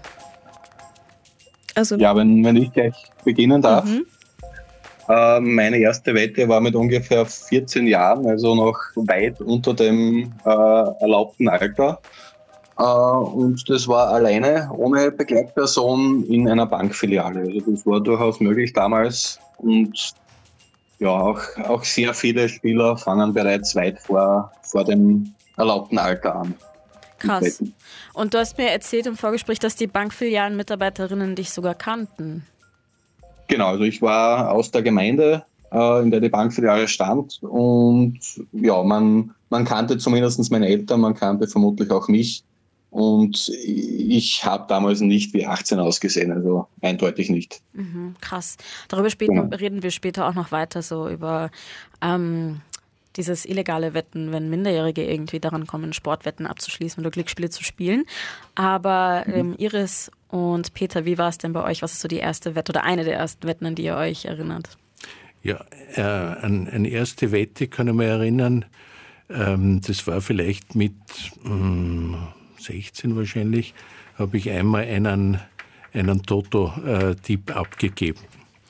Also, Ja, wenn, wenn ich gleich beginnen darf. Mhm. Äh, meine erste Wette war mit ungefähr vierzehn Jahren, also noch weit unter dem äh, erlaubten Alter. Äh, und das war alleine, ohne Begleitperson in einer Bankfiliale. Also das war durchaus möglich damals. Und ja, auch, auch sehr viele Spieler fangen bereits weit vor, vor dem erlaubten Alter an. Krass. Und du hast mir erzählt im Vorgespräch, dass die Bankfilialen-Mitarbeiterinnen dich sogar kannten. Genau, also ich war aus der Gemeinde, äh, in der die Bankfiliale stand und ja, man, man kannte zumindest meine Eltern, man kannte vermutlich auch mich und ich habe damals nicht wie achtzehn ausgesehen, also eindeutig nicht. Mhm, krass. Darüber später, Genau. reden wir später auch noch weiter, so über ähm, dieses illegale Wetten, wenn Minderjährige irgendwie daran kommen, Sportwetten abzuschließen oder Glücksspiele zu spielen. Aber ähm, Iris und Peter, wie war es denn bei euch? Was ist so die erste Wette oder eine der ersten Wetten, an die ihr euch erinnert? Ja, äh, an eine erste Wette kann ich mich erinnern. Ähm, das war vielleicht mit mh, sechzehn wahrscheinlich, habe ich einmal einen, einen Toto-Tipp abgegeben.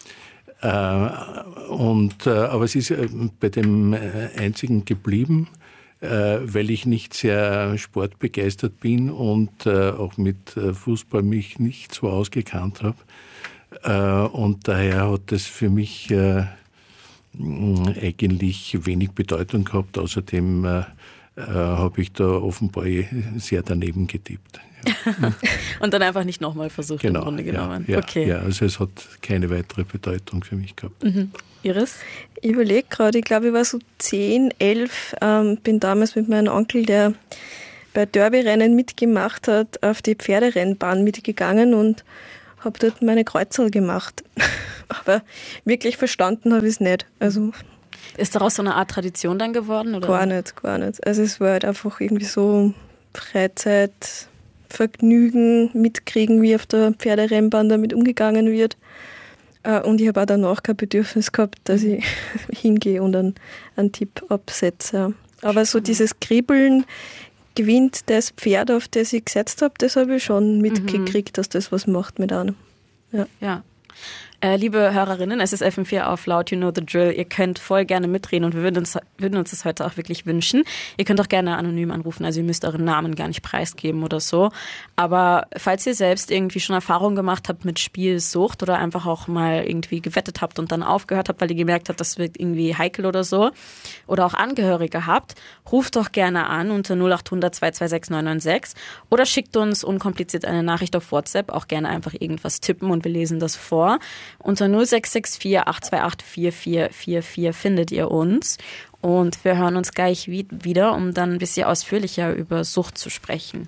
Äh, und, äh, aber es ist äh, bei dem äh, einzigen geblieben, äh, weil ich nicht sehr sportbegeistert bin und äh, auch mit äh, Fußball mich nicht so ausgekannt habe. Äh, und daher hat das für mich äh, mh, eigentlich wenig Bedeutung gehabt. Außerdem äh, äh, habe ich da offenbar sehr daneben getippt. Ja. Und dann einfach nicht nochmal versucht, Genau, im Grunde genommen. ja, ja, okay. ja, also es hat keine weitere Bedeutung für mich gehabt. Mhm. Iris? ich überlege gerade, ich glaube, ich war so zehn, elf, ähm, bin damals mit meinem Onkel, der bei Derby-Rennen mitgemacht hat, auf die Pferderennbahn mitgegangen und habe dort meine Kreuzerl gemacht. Aber wirklich verstanden habe ich es nicht. Also ist daraus so eine Art Tradition dann geworden? Oder? Gar nicht, gar nicht. Also es war halt einfach irgendwie so Freizeit, Vergnügen, mitkriegen, wie auf der Pferderennbahn damit umgegangen wird. Und ich habe auch danach kein Bedürfnis gehabt, dass ich hingehe und einen, einen Tipp absetze. Aber so dieses Kribbeln, gewinnt das Pferd, auf das ich gesetzt habe, das habe ich schon mitgekriegt, dass das was macht mit einem. Ja. ja. Äh, liebe Hörerinnen, es ist F M vier auf laut, you know the drill. Ihr könnt voll gerne mitreden und wir würden uns, würden uns das heute auch wirklich wünschen. Ihr könnt auch gerne anonym anrufen, also ihr müsst euren Namen gar nicht preisgeben oder so. Aber falls ihr selbst irgendwie schon Erfahrung gemacht habt mit Spielsucht oder einfach auch mal irgendwie gewettet habt und dann aufgehört habt, weil ihr gemerkt habt, das wird irgendwie heikel oder so, oder auch Angehörige habt, ruft doch gerne an unter null acht hundert zwei zwei sechs neun neun sechs oder schickt uns unkompliziert eine Nachricht auf WhatsApp, auch gerne einfach irgendwas tippen und wir lesen das vor. Unter null sechs sechs vier acht zwei acht vier vier vier vier findet ihr uns und wir hören uns gleich wieder, um dann ein bisschen ausführlicher über Sucht zu sprechen.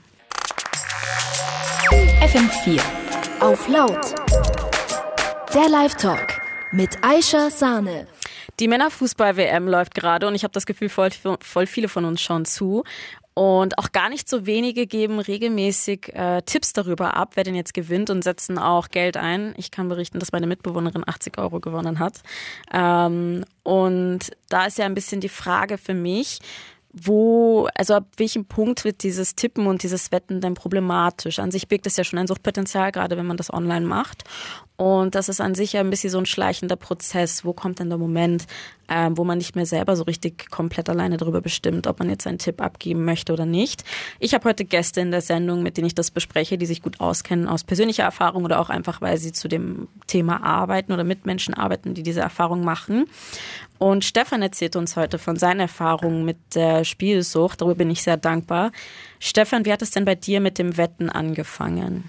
F M vier auf laut. Der Live-Talk mit Aisha Sahne. Die Männerfußball-W M läuft gerade und ich habe das Gefühl, voll, voll viele von uns schauen zu. Und auch gar nicht so wenige geben regelmäßig äh, Tipps darüber ab, wer denn jetzt gewinnt und setzen auch Geld ein. Ich kann berichten, dass meine Mitbewohnerin achtzig Euro gewonnen hat. Ähm, und da ist ja ein bisschen die Frage für mich, wo, also ab welchem Punkt wird dieses Tippen und dieses Wetten denn problematisch? An sich birgt es ja schon ein Suchtpotenzial, gerade wenn man das online macht. Und das ist an sich ja ein bisschen so ein schleichender Prozess. Wo kommt denn der Moment, ähm, wo man nicht mehr selber so richtig komplett alleine darüber bestimmt, ob man jetzt einen Tipp abgeben möchte oder nicht? Ich habe heute Gäste in der Sendung, mit denen ich das bespreche, die sich gut auskennen aus persönlicher Erfahrung oder auch einfach, weil sie zu dem Thema arbeiten oder mit Menschen arbeiten, die diese Erfahrung machen. Und Stefan erzählt uns heute von seinen Erfahrungen mit der Spielsucht. Darüber bin ich sehr dankbar. Stefan, wie hat es denn bei dir mit dem Wetten angefangen?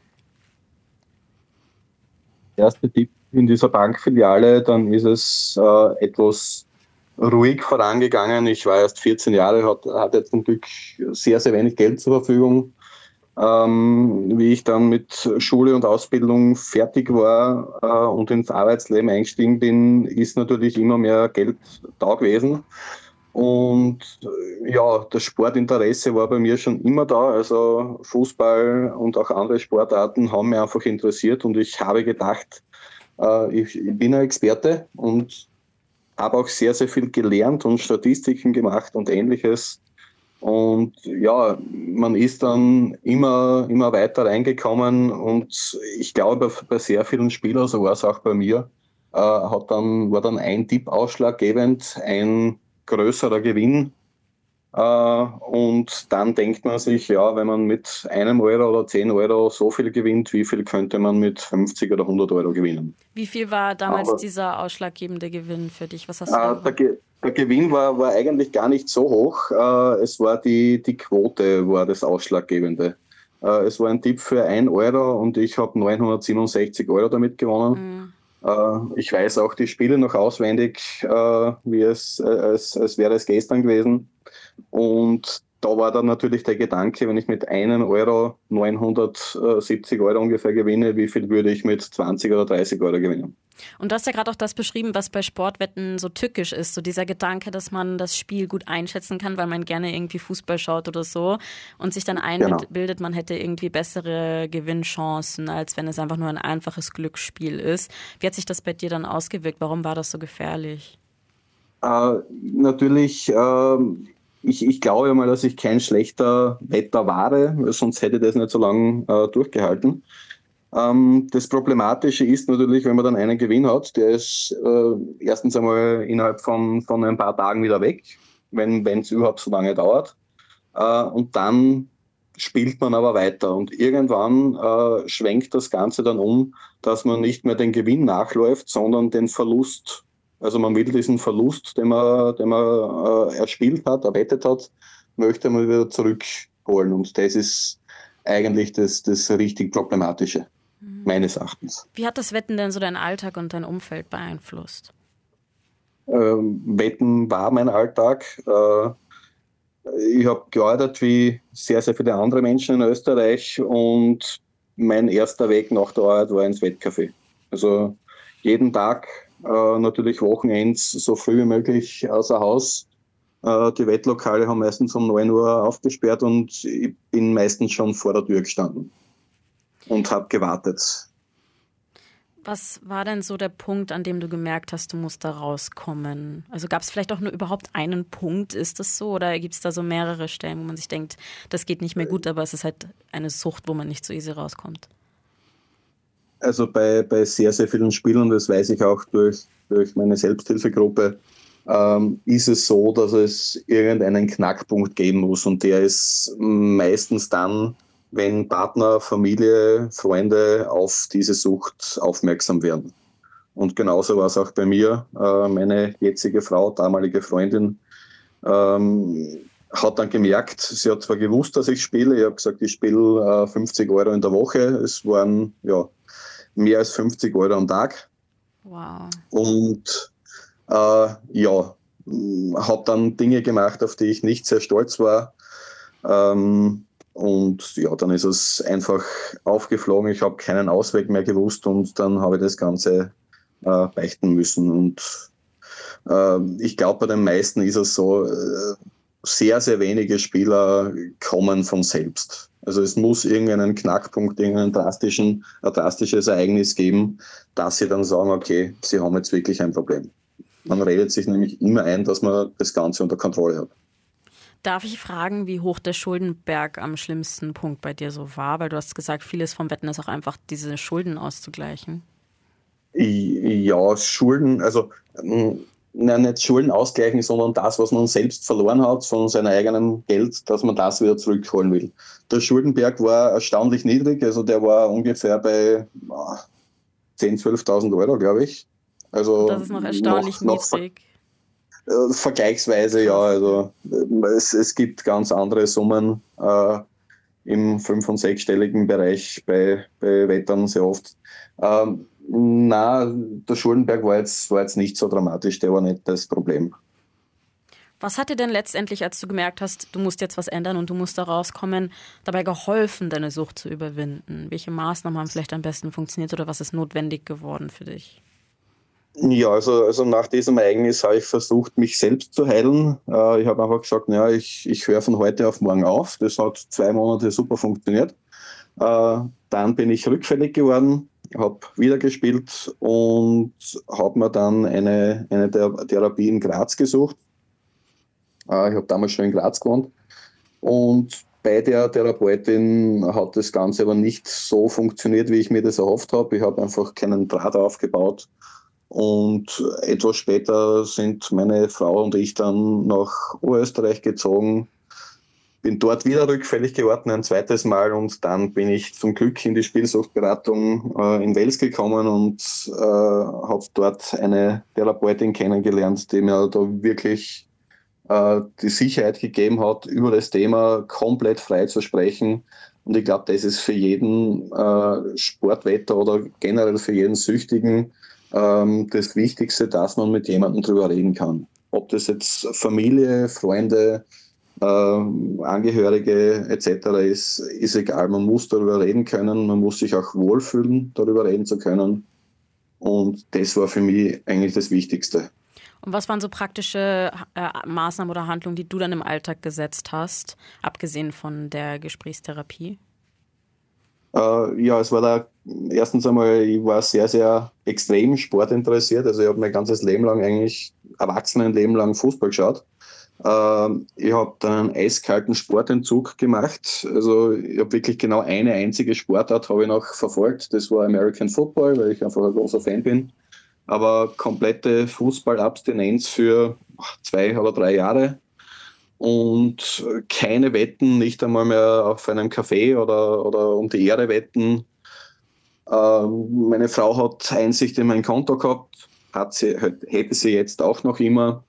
Der erste Tipp in dieser Bankfiliale, dann ist es äh, etwas ruhig vorangegangen. Ich war erst vierzehn Jahre, hatte hat jetzt zum Glück sehr, sehr wenig Geld zur Verfügung. Ähm, wie ich dann mit Schule und Ausbildung fertig war äh, und ins Arbeitsleben eingestiegen bin, ist natürlich immer mehr Geld da gewesen. Und ja, das Sportinteresse war bei mir schon immer da. Also Fußball und auch andere Sportarten haben mich einfach interessiert und ich habe gedacht, äh, ich, ich bin ein Experte und habe auch sehr, sehr viel gelernt und Statistiken gemacht und Ähnliches. Und ja, man ist dann immer, immer weiter reingekommen und ich glaube, bei sehr vielen Spielern, so war es auch bei mir, äh, hat dann, war dann ein Tipp ausschlaggebend, ein größerer Gewinn. Äh, und dann denkt man sich, ja, wenn man mit einem Euro oder zehn Euro so viel gewinnt, wie viel könnte man mit fünfzig oder hundert Euro gewinnen? Wie viel war damals Aber, dieser ausschlaggebende Gewinn für dich? Was hast du äh, der, Ge- der Gewinn war, war eigentlich gar nicht so hoch. Äh, es war die, die Quote, war das Ausschlaggebende. Äh, es war ein Tipp für ein Euro und ich habe neunhundertsiebenundsechzig Euro damit gewonnen. Mhm. Ich weiß auch die Spiele noch auswendig, wie es, als, als wäre es gestern gewesen. Und da war dann natürlich der Gedanke, wenn ich mit einem Euro neunhundertsiebzig Euro ungefähr gewinne, wie viel würde ich mit zwanzig oder dreißig Euro gewinnen? Und du hast ja gerade auch das beschrieben, was bei Sportwetten so tückisch ist, so dieser Gedanke, dass man das Spiel gut einschätzen kann, weil man gerne irgendwie Fußball schaut oder so und sich dann einbildet, man hätte irgendwie bessere Gewinnchancen, als wenn es einfach nur ein einfaches Glücksspiel ist. Wie hat sich das bei dir dann ausgewirkt? Warum war das so gefährlich? Äh, natürlich, äh, ich, ich glaube mal, dass ich kein schlechter Wetter war, sonst hätte ich das nicht so lange äh, durchgehalten. Das Problematische ist natürlich, wenn man dann einen Gewinn hat, der ist äh, erstens einmal innerhalb von, von ein paar Tagen wieder weg, wenn es überhaupt so lange dauert. Äh, und dann spielt man aber weiter. Und irgendwann äh, schwenkt das Ganze dann um, dass man nicht mehr den Gewinn nachläuft, sondern den Verlust. Also man will diesen Verlust, den man, den man äh, erspielt hat, erwettet hat, möchte man wieder zurückholen. Und das ist eigentlich das, das richtig Problematische. Meines Erachtens. Wie hat das Wetten denn so deinen Alltag und dein Umfeld beeinflusst? Ähm, Wetten war mein Alltag. Äh, ich habe gearbeitet wie sehr, sehr viele andere Menschen in Österreich und mein erster Weg nach der Arbeit war ins Wettcafé. Also jeden Tag, äh, natürlich Wochenends, so früh wie möglich außer Haus. Äh, die Wettlokale haben meistens um neun Uhr aufgesperrt und ich bin meistens schon vor der Tür gestanden und habe gewartet. Was war denn so der Punkt, an dem du gemerkt hast, du musst da rauskommen? Also gab es vielleicht auch nur überhaupt einen Punkt, ist das so? Oder gibt es da so mehrere Stellen, wo man sich denkt, das geht nicht mehr gut, aber es ist halt eine Sucht, wo man nicht so easy rauskommt? Also bei, bei sehr, sehr vielen Spielern, das weiß ich auch durch, durch meine Selbsthilfegruppe, ähm, ist es so, dass es irgendeinen Knackpunkt geben muss. Und der ist meistens dann, wenn Partner, Familie, Freunde auf diese Sucht aufmerksam werden. Und genauso war es auch bei mir. Meine jetzige Frau, damalige Freundin, hat dann gemerkt, sie hat zwar gewusst, dass ich spiele, ich habe gesagt, ich spiele fünfzig Euro in der Woche. Es waren ja mehr als fünfzig Euro am Tag. Wow. Und äh, ja, habe dann Dinge gemacht, auf die ich nicht sehr stolz war. Ähm, Und ja, dann ist es einfach aufgeflogen. Ich habe keinen Ausweg mehr gewusst und dann habe ich das Ganze äh, beichten müssen. Und äh, ich glaube, bei den meisten ist es so, äh, sehr, sehr wenige Spieler kommen von selbst. Also es muss irgendeinen Knackpunkt, irgendein drastischen, ein drastisches Ereignis geben, dass sie dann sagen, okay, sie haben jetzt wirklich ein Problem. Man redet sich nämlich immer ein, dass man das Ganze unter Kontrolle hat. Darf ich fragen, wie hoch der Schuldenberg am schlimmsten Punkt bei dir so war? Weil du hast gesagt, vieles vom Wetten ist auch einfach, diese Schulden auszugleichen. Ja, Schulden, also nein, nicht Schulden ausgleichen, sondern das, was man selbst verloren hat von seinem eigenen Geld, dass man das wieder zurückholen will. Der Schuldenberg war erstaunlich niedrig, also der war ungefähr bei zehntausend, zwölftausend Euro, glaube ich. Also das ist noch erstaunlich noch, noch niedrig. Ver- äh, vergleichsweise, ja. Also es, es gibt ganz andere Summen äh, im fünf- und sechsstelligen Bereich bei, bei Wettern sehr oft. Ähm, na, der Schuldenberg war jetzt, war jetzt nicht so dramatisch, der war nicht das Problem. Was hat dir denn letztendlich, als du gemerkt hast, du musst jetzt was ändern und du musst da rauskommen, dabei geholfen, deine Sucht zu überwinden? Welche Maßnahmen haben vielleicht am besten funktioniert oder was ist notwendig geworden für dich? Ja, also, also nach diesem Ereignis habe ich versucht, mich selbst zu heilen. Äh, ich habe einfach gesagt, ja, ich, ich höre von heute auf morgen auf. Das hat zwei Monate super funktioniert. Äh, dann bin ich rückfällig geworden, habe wieder gespielt und habe mir dann eine, eine Therapie in Graz gesucht. Äh, ich habe damals schon in Graz gewohnt. Und bei der Therapeutin hat das Ganze aber nicht so funktioniert, wie ich mir das erhofft habe. Ich habe einfach keinen Draht aufgebaut. Und etwas später sind meine Frau und ich dann nach Oberösterreich gezogen. Bin dort wieder rückfällig geworden, ein zweites Mal. Und dann bin ich zum Glück in die Spielsuchtberatung äh, in Wels gekommen und äh, habe dort eine Therapeutin kennengelernt, die mir da wirklich äh, die Sicherheit gegeben hat, über das Thema komplett frei zu sprechen. Und ich glaube, das ist für jeden äh, Sportwetter oder generell für jeden Süchtigen das Wichtigste, dass man mit jemandem drüber reden kann. Ob das jetzt Familie, Freunde, äh, Angehörige et cetera ist, ist egal. Man muss darüber reden können, man muss sich auch wohlfühlen, darüber reden zu können. Und das war für mich eigentlich das Wichtigste. Und was waren so praktische äh, Maßnahmen oder Handlungen, die du dann im Alltag gesetzt hast, abgesehen von der Gesprächstherapie? Uh, ja, es war da erstens einmal, ich war sehr, sehr extrem sportinteressiert. Also ich habe mein ganzes Leben lang eigentlich, Erwachsenenleben lang Fußball geschaut. Uh, ich habe dann einen eiskalten Sportentzug gemacht. Also ich habe wirklich genau eine einzige Sportart habe ich noch verfolgt. Das war American Football, weil ich einfach ein großer Fan bin. Aber komplette Fußballabstinenz für zwei oder drei Jahre. Und keine Wetten, nicht einmal mehr auf einem Café oder, oder um die Ehre wetten. Ähm, meine Frau hat Einsicht in mein Konto gehabt, hat sie, hätte sie jetzt auch noch immer.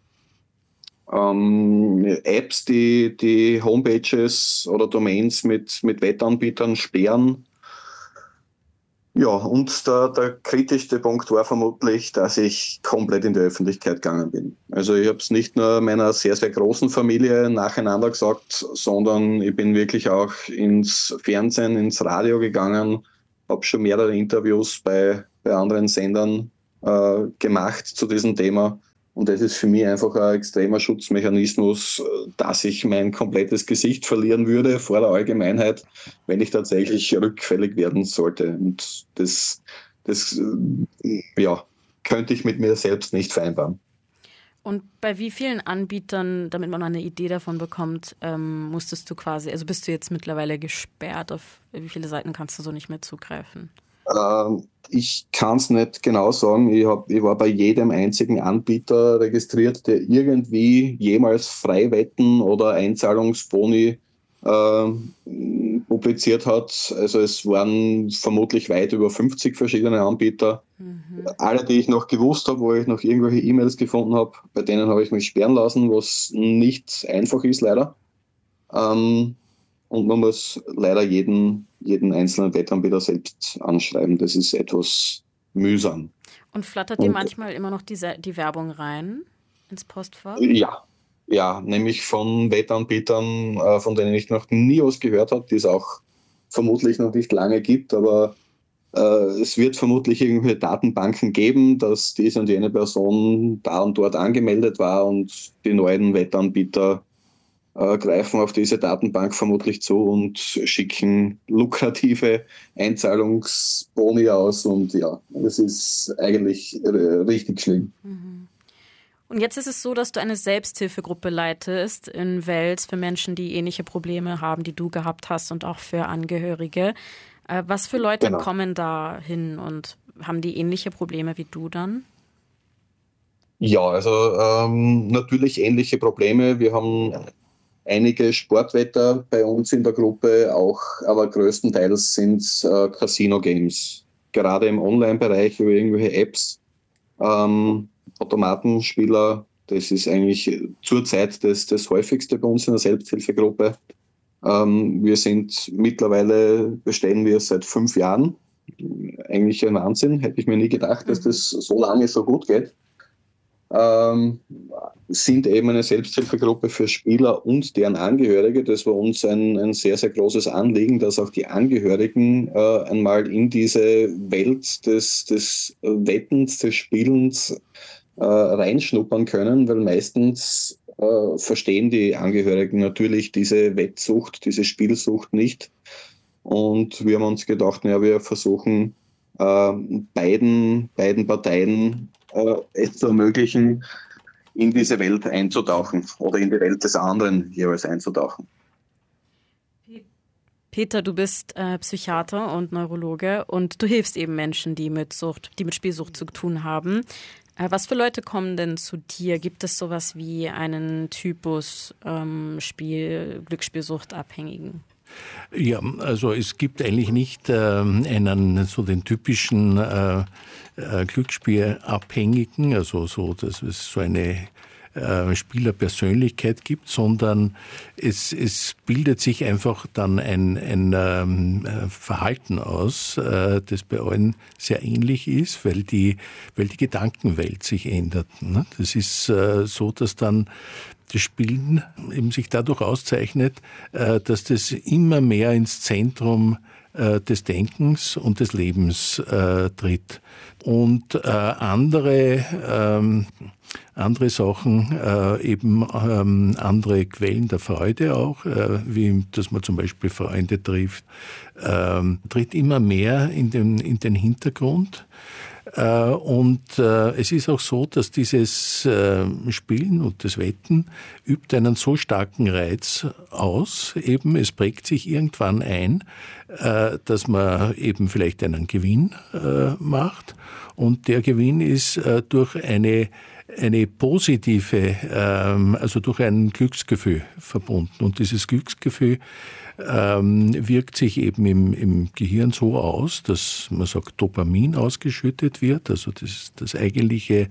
Ähm, Apps, die, die Homepages oder Domains mit, mit Wettanbietern sperren. Ja, und der, der kritischste Punkt war vermutlich, dass ich komplett in die Öffentlichkeit gegangen bin. Also ich habe es nicht nur meiner sehr, sehr großen Familie nacheinander gesagt, sondern ich bin wirklich auch ins Fernsehen, ins Radio gegangen, habe schon mehrere Interviews bei, bei anderen Sendern äh, gemacht zu diesem Thema. Und das ist für mich einfach ein extremer Schutzmechanismus, dass ich mein komplettes Gesicht verlieren würde vor der Allgemeinheit, wenn ich tatsächlich rückfällig werden sollte. Und das, das ja, könnte ich mit mir selbst nicht vereinbaren. Und bei wie vielen Anbietern, damit man eine Idee davon bekommt, ähm, musstest du quasi, also bist du jetzt mittlerweile gesperrt, auf wie viele Seiten kannst du so nicht mehr zugreifen? Ähm, ich kann es nicht genau sagen. Ich, hab, ich war bei jedem einzigen Anbieter registriert, der irgendwie jemals Freiwetten oder Einzahlungsboni äh, publiziert hat. Also es waren vermutlich weit über fünfzig verschiedene Anbieter. Mhm. Alle, die ich noch gewusst habe, wo ich noch irgendwelche E-Mails gefunden habe, bei denen habe ich mich sperren lassen, was nicht einfach ist leider. Ähm, Und man muss leider jeden, jeden einzelnen Wettanbieter selbst anschreiben. Das ist etwas mühsam. Und flattert dir manchmal immer noch die, die Werbung rein ins Postfach? Ja, ja, nämlich von Wettanbietern, äh, von denen ich noch nie was gehört habe, die es auch vermutlich noch nicht lange gibt. Aber äh, es wird vermutlich irgendwelche Datenbanken geben, dass diese und jene Person da und dort angemeldet war und die neuen Wettanbieter äh, greifen auf diese Datenbank vermutlich zu und schicken lukrative Einzahlungsboni aus. Und ja, es ist eigentlich äh, richtig schlimm. Mhm. Und jetzt ist es so, dass du eine Selbsthilfegruppe leitest in Wels für Menschen, die ähnliche Probleme haben, die du gehabt hast und auch für Angehörige. Was für Leute genau. kommen da hin und haben die ähnliche Probleme wie du dann? Ja, also ähm, natürlich ähnliche Probleme. Wir haben einige Sportwetter bei uns in der Gruppe, auch, aber größtenteils sind es äh, Casino-Games. Gerade im Online-Bereich über irgendwelche Apps, ähm, Automatenspieler, das ist eigentlich zurzeit das, das häufigste bei uns in der Selbsthilfegruppe. Ähm, wir sind mittlerweile, bestehen wir seit fünf Jahren. Eigentlich ein Wahnsinn, hätte ich mir nie gedacht, dass das so lange so gut geht. Ähm, sind eben eine Selbsthilfegruppe für Spieler und deren Angehörige. Das war uns ein, ein sehr, sehr großes Anliegen, dass auch die Angehörigen äh, einmal in diese Welt des, des Wettens, des Spielens äh, reinschnuppern können, weil meistens äh, verstehen die Angehörigen natürlich diese Wettsucht, diese Spielsucht nicht. Und wir haben uns gedacht, naja, wir versuchen äh, beiden, beiden Parteien äh, es zu ermöglichen, in diese Welt einzutauchen oder in die Welt des anderen jeweils einzutauchen. Peter, du bist äh, Psychiater und Neurologe und du hilfst eben Menschen, die mit Sucht, die mit Spielsucht zu tun haben. Äh, was für Leute kommen denn zu dir? Gibt es sowas wie einen Typus ähm, Spiel, Glücksspielsuchtabhängigen? Ja, also es gibt eigentlich nicht äh, einen so den typischen äh, äh, Glücksspielabhängigen, also so, dass es so eine äh, Spielerpersönlichkeit gibt, sondern es, es bildet sich einfach dann ein, ein ähm, Verhalten aus, äh, das bei allen sehr ähnlich ist, weil die, weil die Gedankenwelt sich ändert. Ne? Das ist äh, so, dass dann das Spielen eben sich dadurch auszeichnet, dass das immer mehr ins Zentrum des Denkens und des Lebens tritt. Und andere, ähm, andere Sachen, äh, eben ähm, andere Quellen der Freude auch, äh, wie dass man zum Beispiel Freunde trifft, äh, tritt immer mehr in den, in den Hintergrund. Und äh, es ist auch so, dass dieses äh, Spielen und das Wetten übt einen so starken Reiz aus, eben es prägt sich irgendwann ein, äh, dass man eben vielleicht einen Gewinn äh, macht und der Gewinn ist äh, durch eine eine positive, ähm, also durch ein Glücksgefühl verbunden und dieses Glücksgefühl ähm, wirkt sich eben im, im Gehirn so aus, dass man sagt, Dopamin ausgeschüttet wird, also das, das eigentliche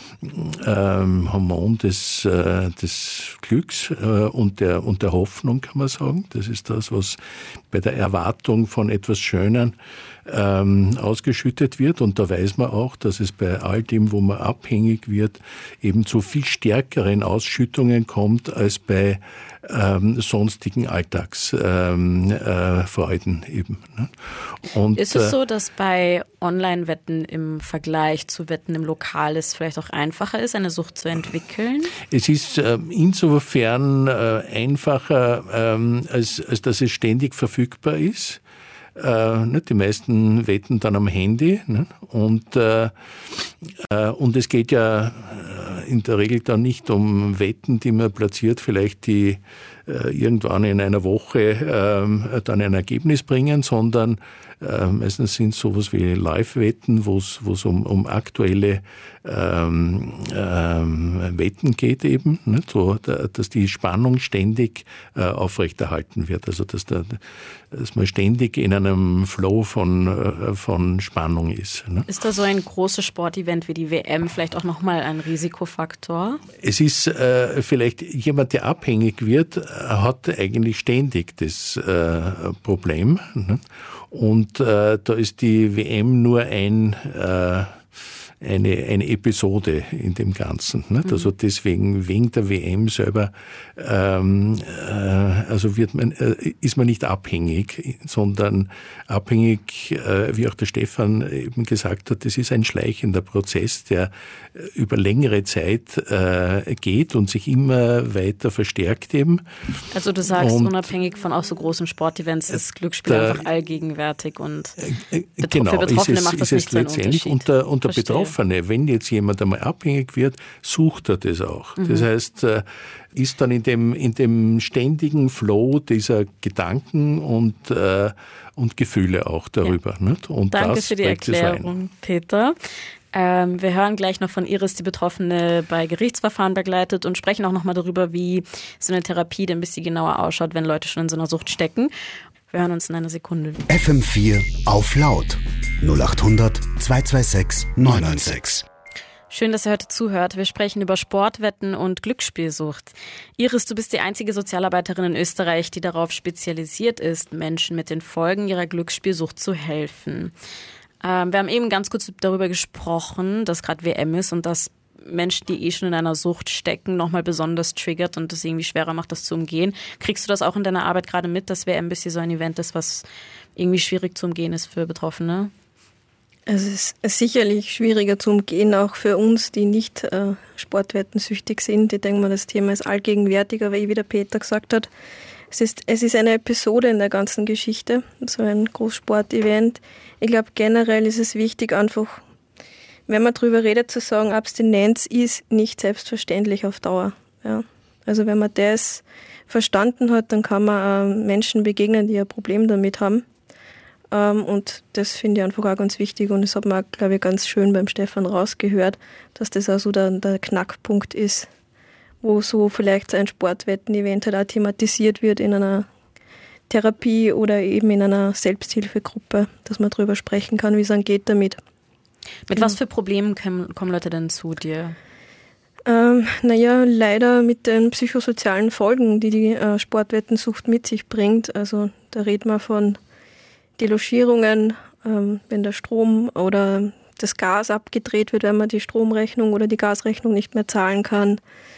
ähm, Hormon des, äh, des Glücks äh, und, der, und der Hoffnung, kann man sagen. Das ist das, was bei der Erwartung von etwas Schönen ähm, ausgeschüttet wird. Und da weiß man auch, dass es bei all dem, wo man abhängig wird, eben zu viel stärkeren Ausschüttungen kommt als bei ähm, sonstigen Alltagsfreuden ähm, äh, eben. Ne? Und, ist es so, dass bei Online-Wetten im Vergleich zu Wetten im Lokal es vielleicht auch einfacher ist, eine Sucht zu entwickeln? Es ist äh, insofern äh, einfacher, ähm, als, als dass es ständig verfügbar ist. Äh, ne, die meisten wetten dann am Handy, ne? und, äh, äh, und es geht ja in der Regel dann nicht um Wetten, die man platziert, vielleicht die äh, irgendwann in einer Woche äh, dann ein Ergebnis bringen, sondern äh, meistens sind es sowas wie Live-Wetten, wo es um, um aktuelle ähm, ähm, Wetten geht eben, ne? So, da, dass die Spannung ständig äh, aufrechterhalten wird, also dass, da, dass man ständig in einem Flow von, äh, von Spannung ist. Ne? Ist da so ein großes Sportevent wie die W M vielleicht auch nochmal ein Risikofaktor? Es ist äh, vielleicht jemand, der abhängig wird, hat eigentlich ständig das äh, Problem. Ne? Und äh, da ist die W M nur ein, äh, eine, eine Episode in dem Ganzen. Nicht? Also deswegen, wegen der W M selber, ähm, äh, also wird man, äh, ist man nicht abhängig, sondern abhängig, äh, wie auch der Stefan eben gesagt hat, das ist ein schleichender Prozess, der über längere Zeit äh, geht und sich immer weiter verstärkt eben. Also du sagst, und unabhängig von auch so großen Sportevents ist Glücksspiel da, einfach allgegenwärtig und äh, betro- genau, für Betroffene ist es, macht das ist nicht es so einen letztendlich. Unterschied. Und der, und der Verstehe. Betroffene, wenn jetzt jemand einmal abhängig wird, sucht er das auch. Mhm. Das heißt, äh, ist dann in dem, in dem ständigen Flow dieser Gedanken und, äh, und Gefühle auch darüber. Ja. Nicht? Und Danke das für die prägt es ein. Erklärung, Peter. Ähm, wir hören gleich noch von Iris, die Betroffene bei Gerichtsverfahren begleitet und sprechen auch nochmal darüber, wie so eine Therapie denn ein bisschen genauer ausschaut, wenn Leute schon in so einer Sucht stecken. Wir hören uns in einer Sekunde. F M vier auf laut null acht hundert zwei zwei sechs neun neun sechs. Schön, dass ihr heute zuhört. Wir sprechen über Sportwetten und Glücksspielsucht. Iris, du bist die einzige Sozialarbeiterin in Österreich, die darauf spezialisiert ist, Menschen mit den Folgen ihrer Glücksspielsucht zu helfen. Ähm, wir haben eben ganz kurz darüber gesprochen, dass gerade W M ist und dass Menschen, die eh schon in einer Sucht stecken, nochmal besonders triggert und das irgendwie schwerer macht, das zu umgehen. Kriegst du das auch in deiner Arbeit gerade mit, dass W M ein bisschen so ein Event ist, was irgendwie schwierig zu umgehen ist für Betroffene? Es ist sicherlich schwieriger zu umgehen, auch für uns, die nicht äh, sportwettensüchtig sind. Ich denke mal, das Thema ist allgegenwärtig, aber wie der Peter gesagt hat, es ist, es ist eine Episode in der ganzen Geschichte, so ein Großsportevent. Ich glaube, generell ist es wichtig, einfach, wenn man darüber redet, zu sagen, Abstinenz ist nicht selbstverständlich auf Dauer. Ja. Also wenn man das verstanden hat, dann kann man äh, Menschen begegnen, die ein Problem damit haben. Ähm, und das finde ich einfach auch ganz wichtig. Und das hat man auch, glaube ich, ganz schön beim Stefan rausgehört, dass das auch so der, der Knackpunkt ist, wo so vielleicht so ein Sportwetten-Event halt auch thematisiert wird in einer Therapie oder eben in einer Selbsthilfegruppe, dass man darüber sprechen kann, wie es dann geht damit. Mit was für Problemen kommen, kommen Leute denn zu dir? Ähm, naja, leider mit den psychosozialen Folgen, die die äh, Sportwettensucht mit sich bringt. Also da redet man von Delogierungen, ähm, wenn der Strom oder das Gas abgedreht wird, wenn man die Stromrechnung oder die Gasrechnung nicht mehr zahlen kann.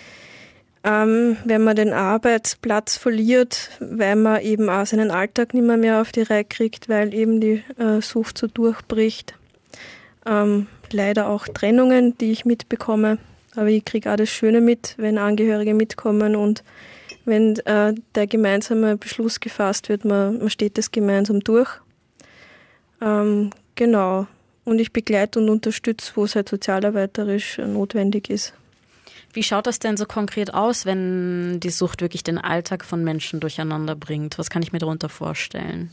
Ähm, wenn man den Arbeitsplatz verliert, weil man eben auch seinen Alltag nicht mehr, mehr auf die Reihe kriegt, weil eben die äh, Sucht so durchbricht. Ähm, leider auch Trennungen, die ich mitbekomme. Aber ich kriege auch das Schöne mit, wenn Angehörige mitkommen und wenn äh, der gemeinsame Beschluss gefasst wird, man, man steht das gemeinsam durch. Ähm, genau. Und ich begleite und unterstütze, wo es halt sozialarbeiterisch notwendig ist. Wie schaut das denn so konkret aus, wenn die Sucht wirklich den Alltag von Menschen durcheinander bringt? Was kann ich mir darunter vorstellen?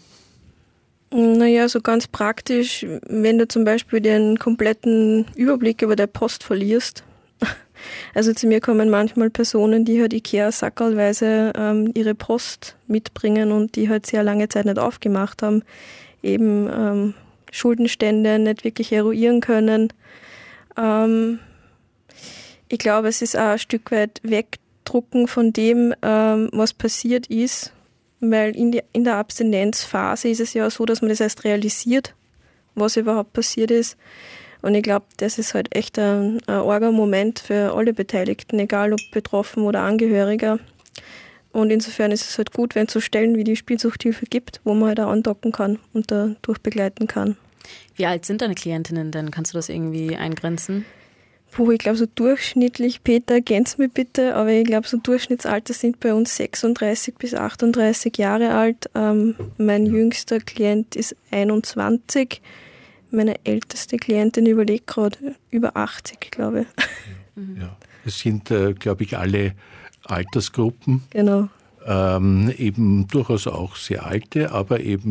Naja, so ganz praktisch, wenn du zum Beispiel den kompletten Überblick über der Post verlierst. Also zu mir kommen manchmal Personen, die halt Ikea-sackerlweise ähm, ihre Post mitbringen und die halt sehr lange Zeit nicht aufgemacht haben, eben ähm, Schuldenstände nicht wirklich eruieren können. Ähm, ich glaube, es ist auch ein Stück weit Wegdrucken von dem, ähm, was passiert ist, weil in, die, in der Abstinenzphase ist es ja so, dass man das erst realisiert, was überhaupt passiert ist. Und ich glaube, das ist halt echt ein, ein arger Moment für alle Beteiligten, egal ob betroffen oder Angehöriger. Und insofern ist es halt gut, wenn es so Stellen wie die Spielsuchthilfe gibt, wo man halt auch andocken kann und da durchbegleiten kann. Wie alt sind deine Klientinnen denn? Kannst du das irgendwie eingrenzen? Puh, ich glaube so durchschnittlich, Peter, ergänz mich bitte, aber ich glaube so Durchschnittsalter sind bei uns sechsunddreißig bis achtunddreißig Jahre alt. Ähm, mein jüngster Klient ist einundzwanzig. Meine älteste Klientin überlegt gerade über achtzig, glaube ich. Ja, es sind, äh, glaube ich, alle Altersgruppen. Genau. Ähm, eben durchaus auch sehr alte, aber eben